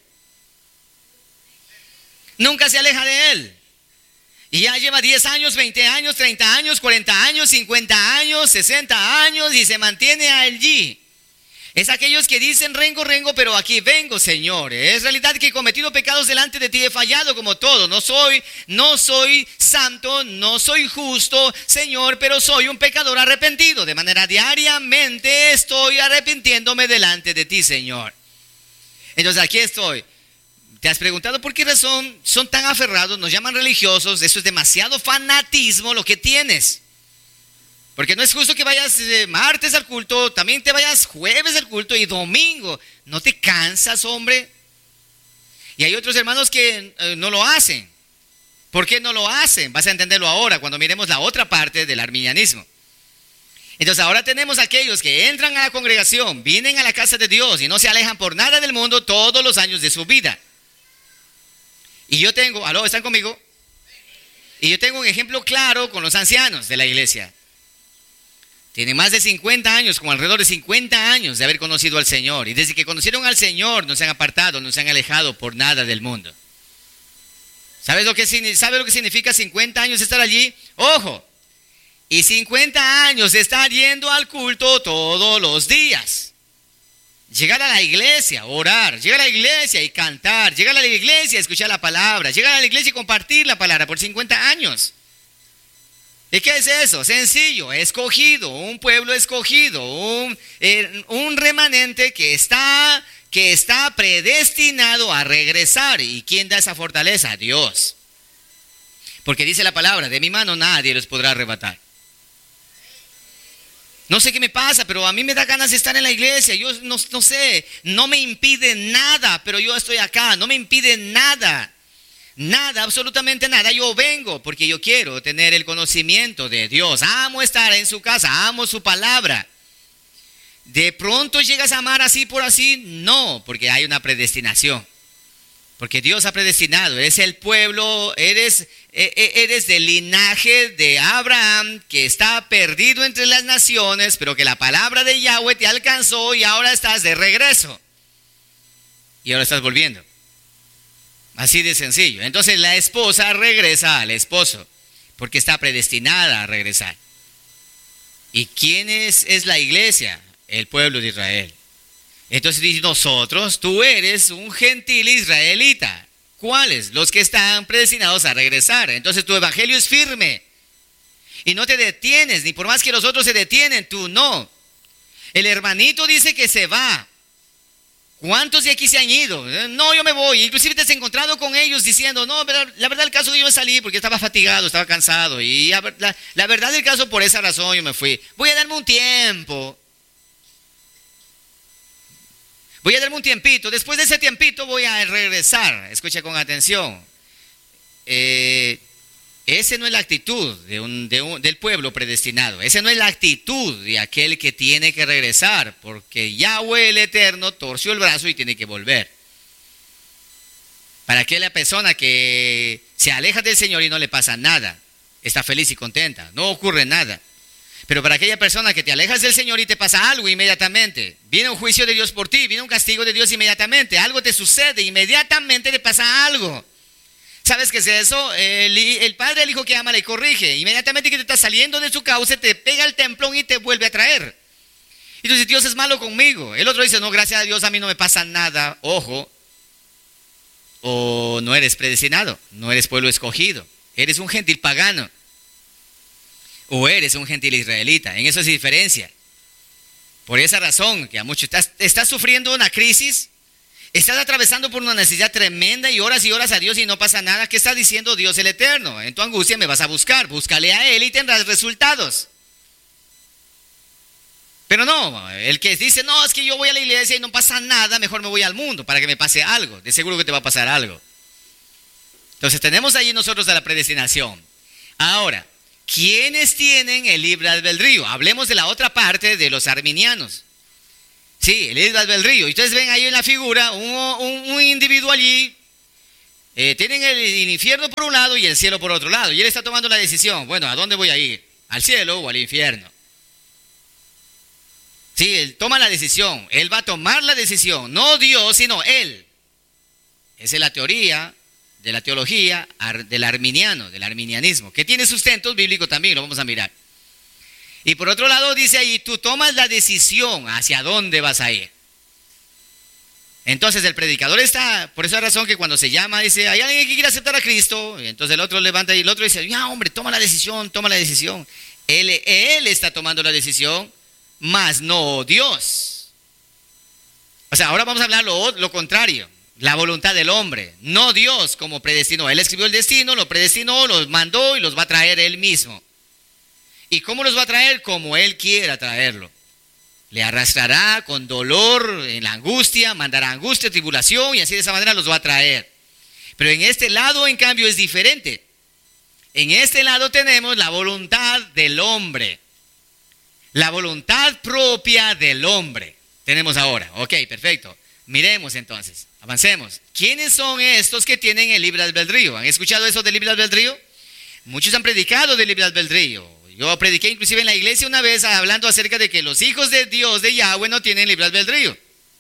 Nunca se aleja de él. Y ya lleva 10 años, 20 años, 30 años, 40 años, 50 años, 60 años y se mantiene allí. Es aquellos que dicen, rengo, pero aquí vengo, Señor. Es realidad que he cometido pecados delante de ti, he fallado como todo. No soy santo, no soy justo, Señor, pero soy un pecador arrepentido. De manera diariamente estoy arrepintiéndome delante de ti, Señor. Entonces aquí estoy. ¿Te has preguntado por qué razón son tan aferrados? Nos llaman religiosos. Eso es demasiado fanatismo lo que tienes. Porque no es justo que vayas martes al culto, también te vayas jueves al culto y domingo. ¿No te cansas, hombre? Y hay otros hermanos que no lo hacen. ¿Por qué no lo hacen? Vas a entenderlo ahora cuando miremos la otra parte del arminianismo. Entonces ahora tenemos aquellos que entran a la congregación, vienen a la casa de Dios y no se alejan por nada del mundo todos los años de su vida. Y yo tengo, ¿aló? ¿Están conmigo? Y yo tengo un ejemplo claro con los ancianos de la iglesia. Tienen más de 50 años, como alrededor de 50 años de haber conocido al Señor. Y desde que conocieron al Señor no se han apartado, no se han alejado por nada del mundo. ¿Sabe lo que significa 50 años estar allí? ¡Ojo! Y 50 años de estar yendo al culto todos los días. Llegar a la iglesia, orar, llegar a la iglesia y cantar, llegar a la iglesia y escuchar la palabra, llegar a la iglesia y compartir la palabra por 50 años. ¿Y qué es eso? Sencillo, escogido, un pueblo escogido, un remanente que está predestinado a regresar. ¿Y quién da esa fortaleza? Dios. Porque dice la palabra, de mi mano nadie los podrá arrebatar. No sé qué me pasa, pero a mí me da ganas de estar en la iglesia. Yo no sé, no me impide nada, pero yo estoy acá, no me impide nada. Nada, absolutamente nada. Yo vengo porque yo quiero tener el conocimiento de Dios. Amo estar en su casa, amo su palabra. ¿De pronto llegas a amar así por así? No, porque hay una predestinación. Porque Dios ha predestinado. Eres el pueblo, eres del linaje de Abraham, que está perdido entre las naciones, pero que la palabra de Yahweh te alcanzó y ahora estás de regreso. Y ahora estás volviendo. Así de sencillo. Entonces la esposa regresa al esposo porque está predestinada a regresar. ¿Y quién es la iglesia? El pueblo de Israel. Entonces dice, nosotros, tú eres un gentil israelita. ¿Cuáles? Los que están predestinados a regresar. Entonces tu evangelio es firme y no te detienes, ni por más que los otros se detienen, tú no. El hermanito dice que se va. ¿Cuántos de aquí se han ido? No, yo me voy. Inclusive te has encontrado con ellos diciendo, no, la verdad del caso yo me salí porque estaba fatigado, estaba cansado. Y la verdad del caso, por esa razón yo me fui. Voy a darme un tiempo. Voy a darme un tiempito. Después de ese tiempito voy a regresar. Escucha con atención. Esa no es la actitud del pueblo predestinado. Esa no es la actitud de aquel que tiene que regresar, porque Yahweh el Eterno torció el brazo y tiene que volver. Para aquella persona que se aleja del Señor y no le pasa nada, está feliz y contenta, no ocurre nada. Pero para aquella persona que te alejas del Señor y te pasa algo inmediatamente, viene un juicio de Dios por ti, viene un castigo de Dios inmediatamente, algo te sucede, inmediatamente te pasa algo. ¿Sabes qué es eso? El padre al hijo que ama le corrige. Inmediatamente que te está saliendo de su cauce, te pega el templón y te vuelve a traer. Y tú dices, Dios es malo conmigo. El otro dice, no, gracias a Dios a mí no me pasa nada. Ojo. O no eres predestinado, no eres pueblo escogido. Eres un gentil pagano. O eres un gentil israelita. En eso es diferencia. Por esa razón, que a muchos estás sufriendo una crisis. Estás atravesando por una necesidad tremenda y oras a Dios y no pasa nada. ¿Qué está diciendo Dios el Eterno? En tu angustia me vas a buscar. Búscale a Él y tendrás resultados. Pero no, el que dice, no, es que yo voy a la iglesia y no pasa nada, mejor me voy al mundo para que me pase algo. De seguro que te va a pasar algo. Entonces tenemos ahí nosotros a la predestinación. Ahora, ¿quiénes tienen el libre albedrío? Hablemos de la otra parte de los arminianos. Sí, el libre albedrío. Ustedes ven ahí en la figura un individuo allí. Tienen el infierno por un lado y el cielo por otro lado. Y él está tomando la decisión. Bueno, ¿a dónde voy a ir? ¿Al cielo o al infierno? Sí, él toma la decisión. Él va a tomar la decisión. No Dios, sino él. Esa es la teoría de la teología del arminiano, del arminianismo, que tiene sustentos bíblicos también, lo vamos a mirar. Y por otro lado dice ahí, tú tomas la decisión hacia dónde vas a ir. Entonces el predicador está, por esa razón que cuando se llama, dice, hay alguien que quiere aceptar a Cristo, y entonces el otro levanta y el otro dice, ya hombre, toma la decisión, toma la decisión. Él está tomando la decisión, mas no Dios. O sea, ahora vamos a hablar lo contrario. La voluntad del hombre, no Dios como predestinó. Él escribió el destino, lo predestinó, los mandó y los va a traer él mismo. ¿Y cómo los va a traer? Como él quiera traerlo. Le arrastrará con dolor, en la angustia, mandará angustia, tribulación y así de esa manera los va a traer. Pero en este lado, en cambio, es diferente. En este lado tenemos la voluntad del hombre. La voluntad propia del hombre. Tenemos ahora. Ok, perfecto. Miremos entonces, avancemos. ¿Quiénes son estos que tienen el libre albedrío? ¿Han escuchado eso del libre albedrío? Muchos han predicado del libre albedrío. Yo prediqué inclusive en la iglesia una vez hablando acerca de que los hijos de Dios, de Yahweh, no tienen libre albedrío.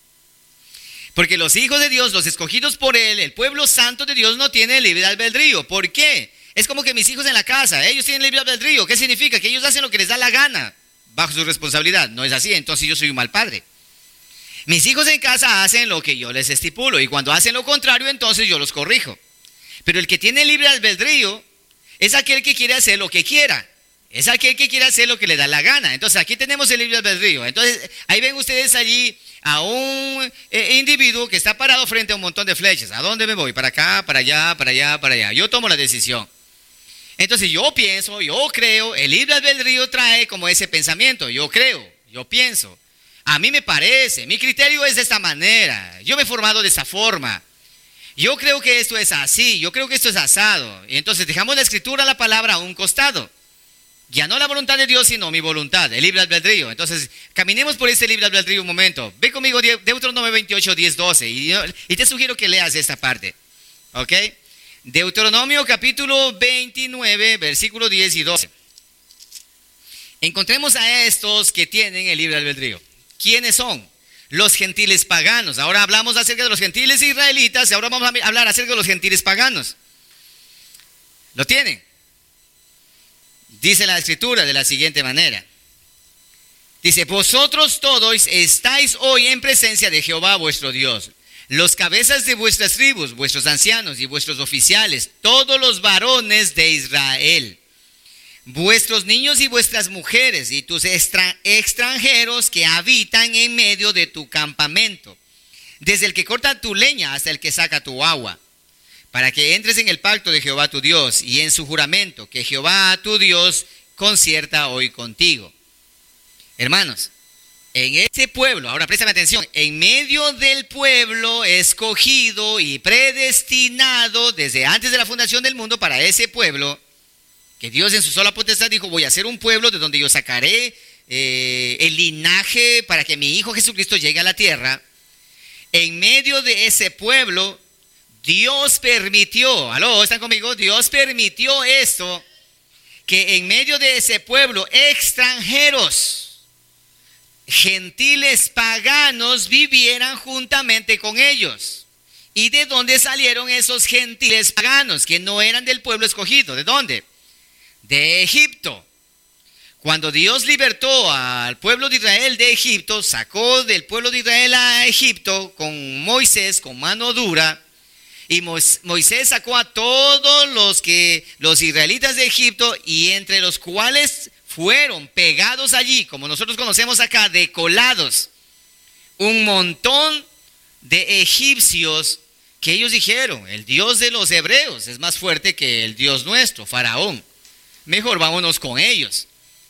Porque los hijos de Dios, los escogidos por Él, el pueblo santo de Dios no tiene libre albedrío. ¿Por qué? Es como que mis hijos en la casa, ellos tienen libre albedrío. ¿Qué significa? Que ellos hacen lo que les da la gana, bajo su responsabilidad. No es así, entonces yo soy un mal padre. Mis hijos en casa hacen lo que yo les estipulo y cuando hacen lo contrario, entonces yo los corrijo. Pero el que tiene libre albedrío es aquel que quiere hacer lo que quiera. Es aquel que quiere hacer lo que le da la gana. Entonces aquí tenemos el libre albedrío. Entonces ahí ven ustedes allí a un individuo que está parado frente a un montón de flechas. ¿A dónde me voy? Para acá, para allá, para allá, para allá. Yo tomo la decisión. Entonces yo pienso, yo creo, el libre albedrío trae como ese pensamiento. Yo creo, yo pienso. A mí me parece, mi criterio es de esta manera, yo me he formado de esta forma, yo creo que esto es así, yo creo que esto es asado. Y entonces dejamos la escritura, la palabra a un costado. Ya no la voluntad de Dios, sino mi voluntad, el libre albedrío. Entonces caminemos por ese libre albedrío un momento. Ve conmigo Deuteronomio 28, 10, 12 y te sugiero que leas esta parte. ¿Ok? Deuteronomio capítulo 29, versículo 10 y 12. Encontremos a estos que tienen el libre albedrío. ¿Quiénes son? Los gentiles paganos. Ahora hablamos acerca de los gentiles israelitas y ahora vamos a hablar acerca de los gentiles paganos. ¿Lo tienen? Dice la escritura de la siguiente manera. Dice, vosotros todos estáis hoy en presencia de Jehová vuestro Dios, los cabezas de vuestras tribus, vuestros ancianos y vuestros oficiales, todos los varones de Israel, vuestros niños y vuestras mujeres y tus extranjeros que habitan en medio de tu campamento, desde el que corta tu leña hasta el que saca tu agua, para que entres en el pacto de Jehová tu Dios y en su juramento que Jehová tu Dios concierta hoy contigo. Hermanos, en este pueblo, ahora préstame atención, en medio del pueblo escogido y predestinado desde antes de la fundación del mundo para ese pueblo, que Dios en su sola potestad dijo, voy a hacer un pueblo de donde yo sacaré el linaje para que mi Hijo Jesucristo llegue a la tierra. En medio de ese pueblo, Dios permitió, ¿aló? ¿Están conmigo? Dios permitió esto, que en medio de ese pueblo extranjeros, gentiles paganos vivieran juntamente con ellos. ¿Y de dónde salieron esos gentiles paganos que no eran del pueblo escogido? ¿De dónde? De Egipto. Cuando Dios libertó al pueblo de Israel de Egipto, sacó del pueblo de Israel a Egipto con Moisés, con mano dura, y Moisés sacó a todos los israelitas de Egipto, y entre los cuales fueron pegados allí, como nosotros conocemos acá, decolados, un montón de egipcios que ellos dijeron, el Dios de los hebreos es más fuerte que el Dios nuestro, Faraón. Mejor vámonos con ellos.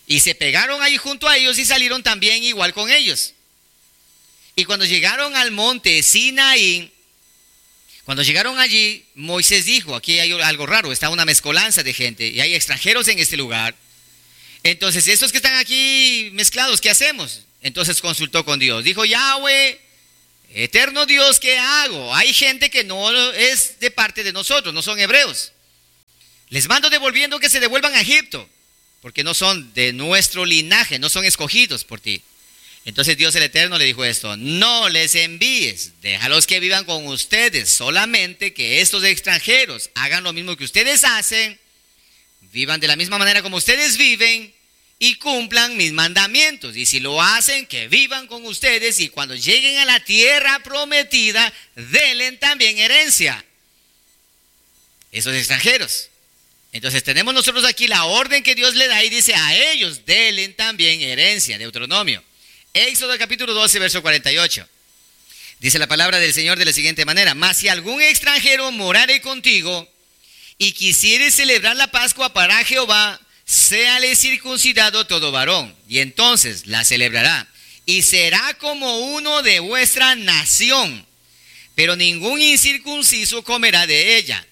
Y se pegaron ahí junto a ellos y salieron también igual con ellos. Y cuando llegaron al monte Sinaí, cuando llegaron allí, Moisés dijo, aquí hay algo raro, está una mezcolanza de gente y hay extranjeros en este lugar. Entonces, estos que están aquí mezclados, ¿qué hacemos? Entonces consultó con Dios. Dijo, Yahweh, eterno Dios, ¿qué hago? Hay gente que no es de parte de nosotros, no son hebreos. Les mando devolviendo que se devuelvan a Egipto, porque no son de nuestro linaje, no son escogidos por ti. Entonces Dios el Eterno le dijo esto, no les envíes, déjalos que vivan con ustedes, solamente que estos extranjeros hagan lo mismo que ustedes hacen, vivan de la misma manera como ustedes viven y cumplan mis mandamientos. Y si lo hacen, que vivan con ustedes y cuando lleguen a la tierra prometida, denle también herencia. Esos extranjeros. Entonces tenemos nosotros aquí la orden que Dios le da y dice a ellos, denle también herencia, Deuteronomio. Éxodo capítulo 12, verso 48. Dice la palabra del Señor de la siguiente manera, mas si algún extranjero morare contigo y quisiere celebrar la Pascua para Jehová, séale circuncidado todo varón, y entonces la celebrará, y será como uno de vuestra nación, pero ningún incircunciso comerá de ella.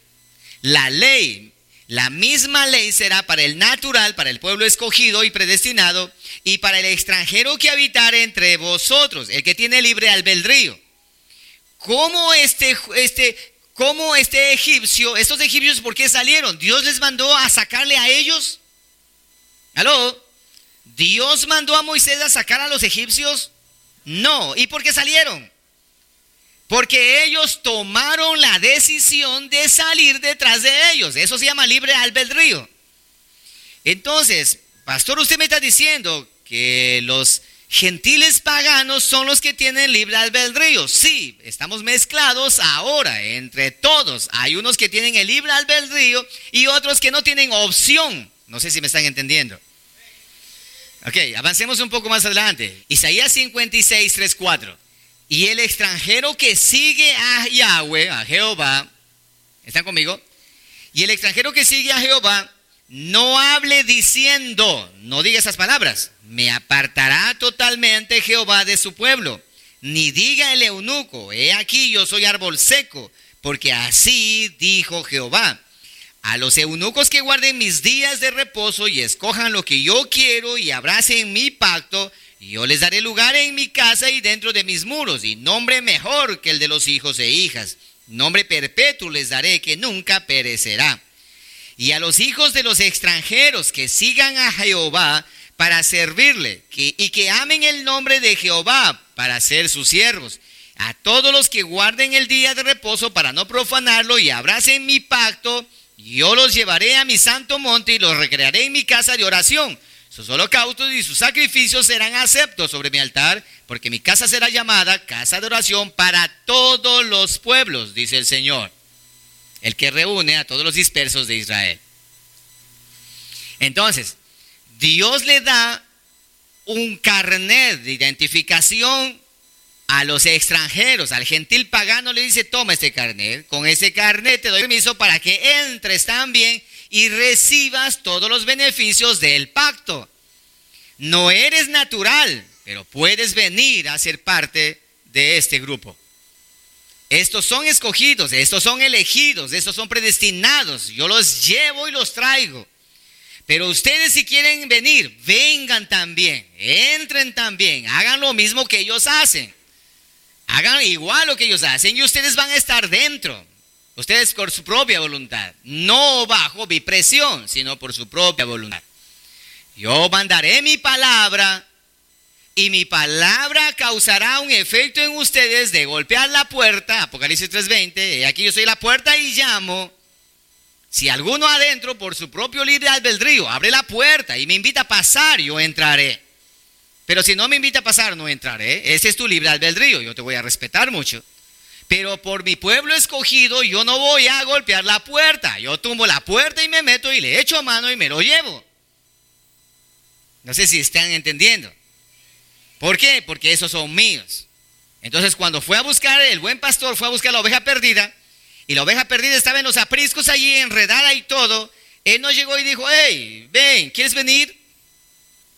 La misma ley será para el natural, para el pueblo escogido y predestinado, y para el extranjero que habitare entre vosotros, el que tiene libre albedrío. ¿Cómo este egipcio, estos egipcios, por qué salieron? ¿Dios les mandó a sacarle a ellos? ¿Aló? ¿Dios mandó a Moisés a sacar a los egipcios? No. ¿Y por qué salieron? Porque ellos tomaron la decisión de salir detrás de ellos. Eso se llama libre albedrío. Entonces, pastor, usted me está diciendo que los gentiles paganos son los que tienen libre albedrío. Sí, estamos mezclados ahora entre todos. Hay unos que tienen el libre albedrío y otros que no tienen opción. No sé si me están entendiendo. Ok, avancemos un poco más adelante. Isaías 56, 3, 4. Y el extranjero que sigue a Yahweh, a Jehová, ¿están conmigo? Y el extranjero que sigue a Jehová, no hable diciendo, no diga esas palabras, me apartará totalmente Jehová de su pueblo. Ni diga el eunuco, he aquí yo soy árbol seco, porque así dijo Jehová. A los eunucos que guarden mis días de reposo y escojan lo que yo quiero y abracen mi pacto, yo les daré lugar en mi casa y dentro de mis muros, y nombre mejor que el de los hijos e hijas. Nombre perpetuo les daré que nunca perecerá. Y a los hijos de los extranjeros que sigan a Jehová para servirle, y que amen el nombre de Jehová para ser sus siervos. A todos los que guarden el día de reposo para no profanarlo y abracen mi pacto, yo los llevaré a mi santo monte y los recrearé en mi casa de oración. Sus holocaustos y sus sacrificios serán aceptos sobre mi altar, porque mi casa será llamada casa de oración para todos los pueblos, dice el Señor, el que reúne a todos los dispersos de Israel. Entonces, Dios le da un carnet de identificación a los extranjeros. Al gentil pagano le dice, toma este carnet, con ese carnet te doy permiso para que entres también y recibas todos los beneficios del pacto. No eres natural, pero puedes venir a ser parte de este grupo. Estos son escogidos, estos son elegidos, estos son predestinados. Yo los llevo y los traigo. Pero ustedes, si quieren venir, vengan también, entren también, hagan lo mismo que ellos hacen. Hagan igual lo que ellos hacen y ustedes van a estar dentro. Ustedes por su propia voluntad, no bajo mi presión, sino por su propia voluntad. Yo mandaré mi palabra y mi palabra causará un efecto en ustedes de golpear la puerta. Apocalipsis 3:20, aquí yo soy la puerta y llamo. Si alguno adentro por su propio libre albedrío abre la puerta y me invita a pasar, yo entraré. Pero si no me invita a pasar, no entraré. Ese es tu libre albedrío, yo te voy a respetar mucho. Pero por mi pueblo escogido, yo no voy a golpear la puerta. Yo tumbo la puerta y me meto y le echo mano y me lo llevo. No sé si están entendiendo. ¿Por qué? Porque esos son míos. Entonces, cuando fue a buscar, el buen pastor fue a buscar la oveja perdida, y la oveja perdida estaba en los apriscos allí, enredada y todo, él no llegó y dijo, hey, ven, ¿quieres venir?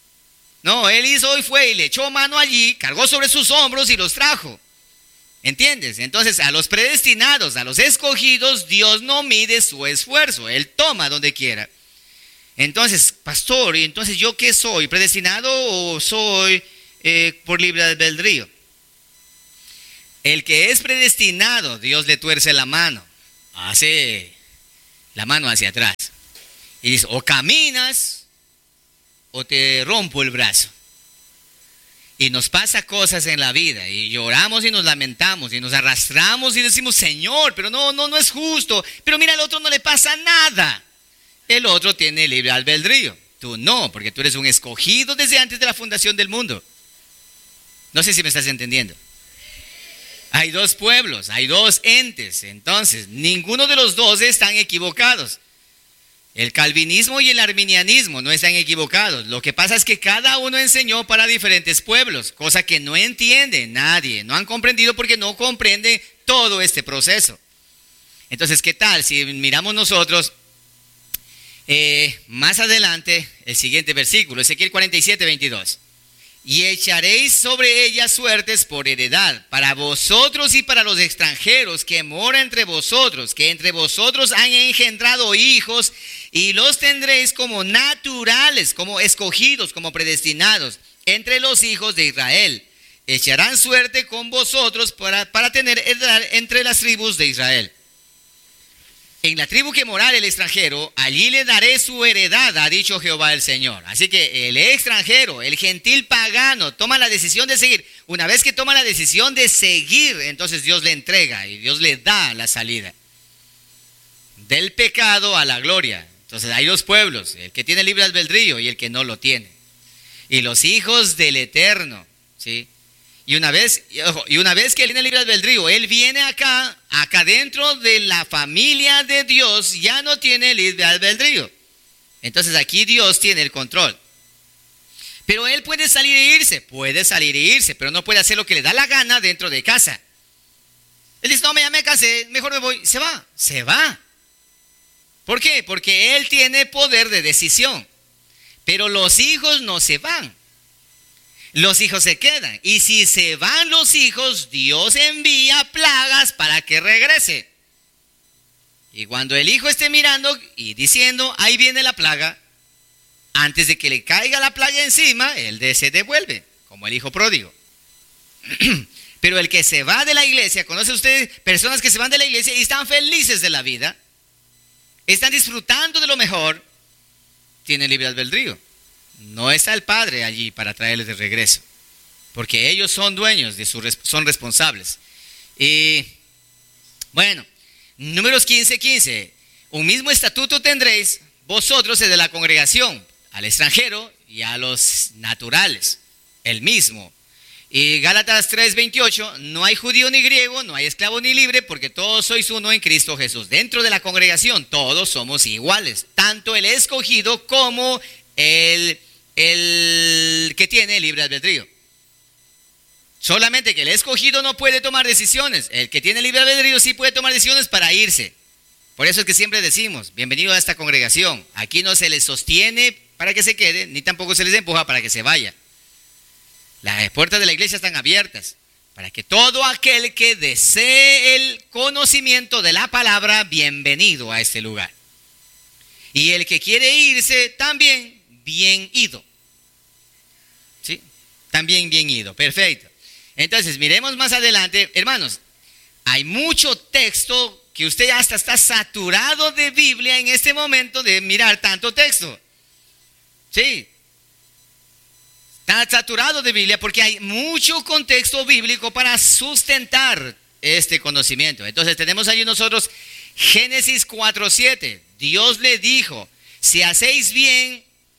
No, él hizo y fue y le echó mano allí, cargó sobre sus hombros y los trajo. ¿Entiendes? Entonces a los predestinados, a los escogidos, Dios no mide su esfuerzo, Él toma donde quiera. Entonces, pastor, ¿y entonces yo qué soy? ¿Predestinado o soy por libre albedrío? El que es predestinado, Dios le tuerce la mano, hace la mano hacia atrás. Y dice, o caminas o te rompo el brazo. Y nos pasa cosas en la vida y lloramos y nos lamentamos y nos arrastramos y decimos, Señor, pero no es justo. Pero mira, al otro no le pasa nada. El otro tiene libre albedrío. Tú no, porque tú eres un escogido desde antes de la fundación del mundo. No sé si me estás entendiendo. Hay dos pueblos, hay dos entes. Entonces, ninguno de los dos están equivocados. El calvinismo y el arminianismo no están equivocados. Lo que pasa es que cada uno enseñó para diferentes pueblos, cosa que no entiende nadie. No han comprendido porque no comprenden todo este proceso. Entonces, ¿qué tal si miramos nosotros más adelante el siguiente versículo, Ezequiel 47:22? Y echaréis sobre ellas suertes por heredad, para vosotros y para los extranjeros que moran entre vosotros, que entre vosotros han engendrado hijos, y los tendréis como naturales, como escogidos, como predestinados, entre los hijos de Israel. Echarán suerte con vosotros para tener heredad entre las tribus de Israel. En la tribu que morare el extranjero, allí le daré su heredad, ha dicho Jehová el Señor. Así que el extranjero, el gentil pagano, toma la decisión de seguir. Una vez que toma la decisión de seguir, entonces Dios le entrega y Dios le da la salida. Del pecado a la gloria. Entonces hay dos pueblos, el que tiene libre albedrío y el que no lo tiene. Y los hijos del Eterno, ¿sí? Y una vez que él tiene libre albedrío, él viene acá dentro de la familia de Dios, ya no tiene libre albedrío. Entonces aquí Dios tiene el control. Pero él puede salir e irse, pero no puede hacer lo que le da la gana dentro de casa. Él dice, no, ya me cansé, mejor me voy. Se va. ¿Por qué? Porque él tiene poder de decisión. Pero los hijos no se van. Los hijos se quedan. Y si se van los hijos, Dios envía plagas para que regrese. Y cuando el hijo esté mirando y diciendo, ahí viene la plaga, antes de que le caiga la plaga encima, él se devuelve, como el hijo pródigo. Pero el que se va de la iglesia, ¿conoce usted personas que se van de la iglesia y están felices de la vida? Están disfrutando de lo mejor, tienen libre albedrío. No está el Padre allí para traerles de regreso, porque ellos son dueños, son responsables. Y bueno, Números 15:15, un mismo estatuto tendréis vosotros de la congregación, al extranjero y a los naturales, el mismo. Y Gálatas 3:28, no hay judío ni griego, no hay esclavo ni libre, porque todos sois uno en Cristo Jesús. Dentro de la congregación todos somos iguales, tanto el escogido como el que tiene libre albedrío. Solamente que el escogido no puede tomar decisiones. El que tiene libre albedrío sí puede tomar decisiones para irse. Por eso es que siempre decimos, bienvenido a esta congregación. Aquí no se les sostiene para que se quede, ni tampoco se les empuja para que se vaya. Las puertas de la iglesia están abiertas para que todo aquel que desee el conocimiento de la palabra, bienvenido a este lugar. Y el que quiere irse, también bien ido. ¿Sí? También bien ido. Perfecto. Entonces, miremos más adelante. Hermanos, hay mucho texto que usted hasta está saturado de Biblia en este momento de mirar tanto texto. Sí. Está saturado de Biblia porque hay mucho contexto bíblico para sustentar este conocimiento. Entonces, tenemos allí nosotros Génesis 4:7. Dios le dijo, si hacéis bien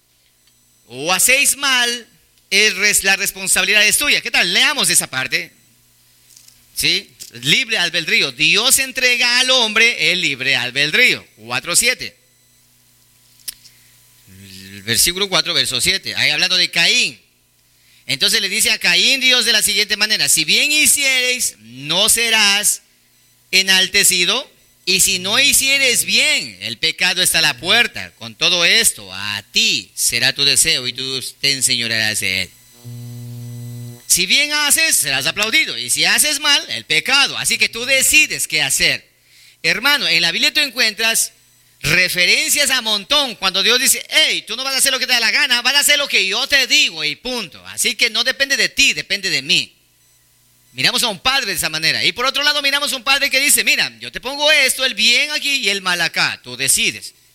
o hacéis mal, la responsabilidad es tuya. ¿Qué tal? Leamos esa parte. ¿Sí? Libre albedrío. Dios entrega al hombre el libre albedrío. 4:7. Versículo 4, verso 7. Ahí hablando de Caín. Entonces le dice a Caín Dios de la siguiente manera: si bien hiciereis, no serás enaltecido. Y si no hicieres bien, el pecado está a la puerta. Con todo esto, a ti será tu deseo y tú te enseñorearás de él. Si bien haces, serás aplaudido. Y si haces mal, el pecado. Así que tú decides qué hacer. Hermano, en la Biblia tú encuentras referencias a montón. Cuando Dios dice, hey, tú no vas a hacer lo que te da la gana, vas a hacer lo que yo te digo y punto. Así que no depende de ti, depende de mí. Miramos a un padre de esa manera. Y por otro lado miramos a un padre que dice, mira, yo te pongo esto, el bien aquí y el mal acá. Tú decides.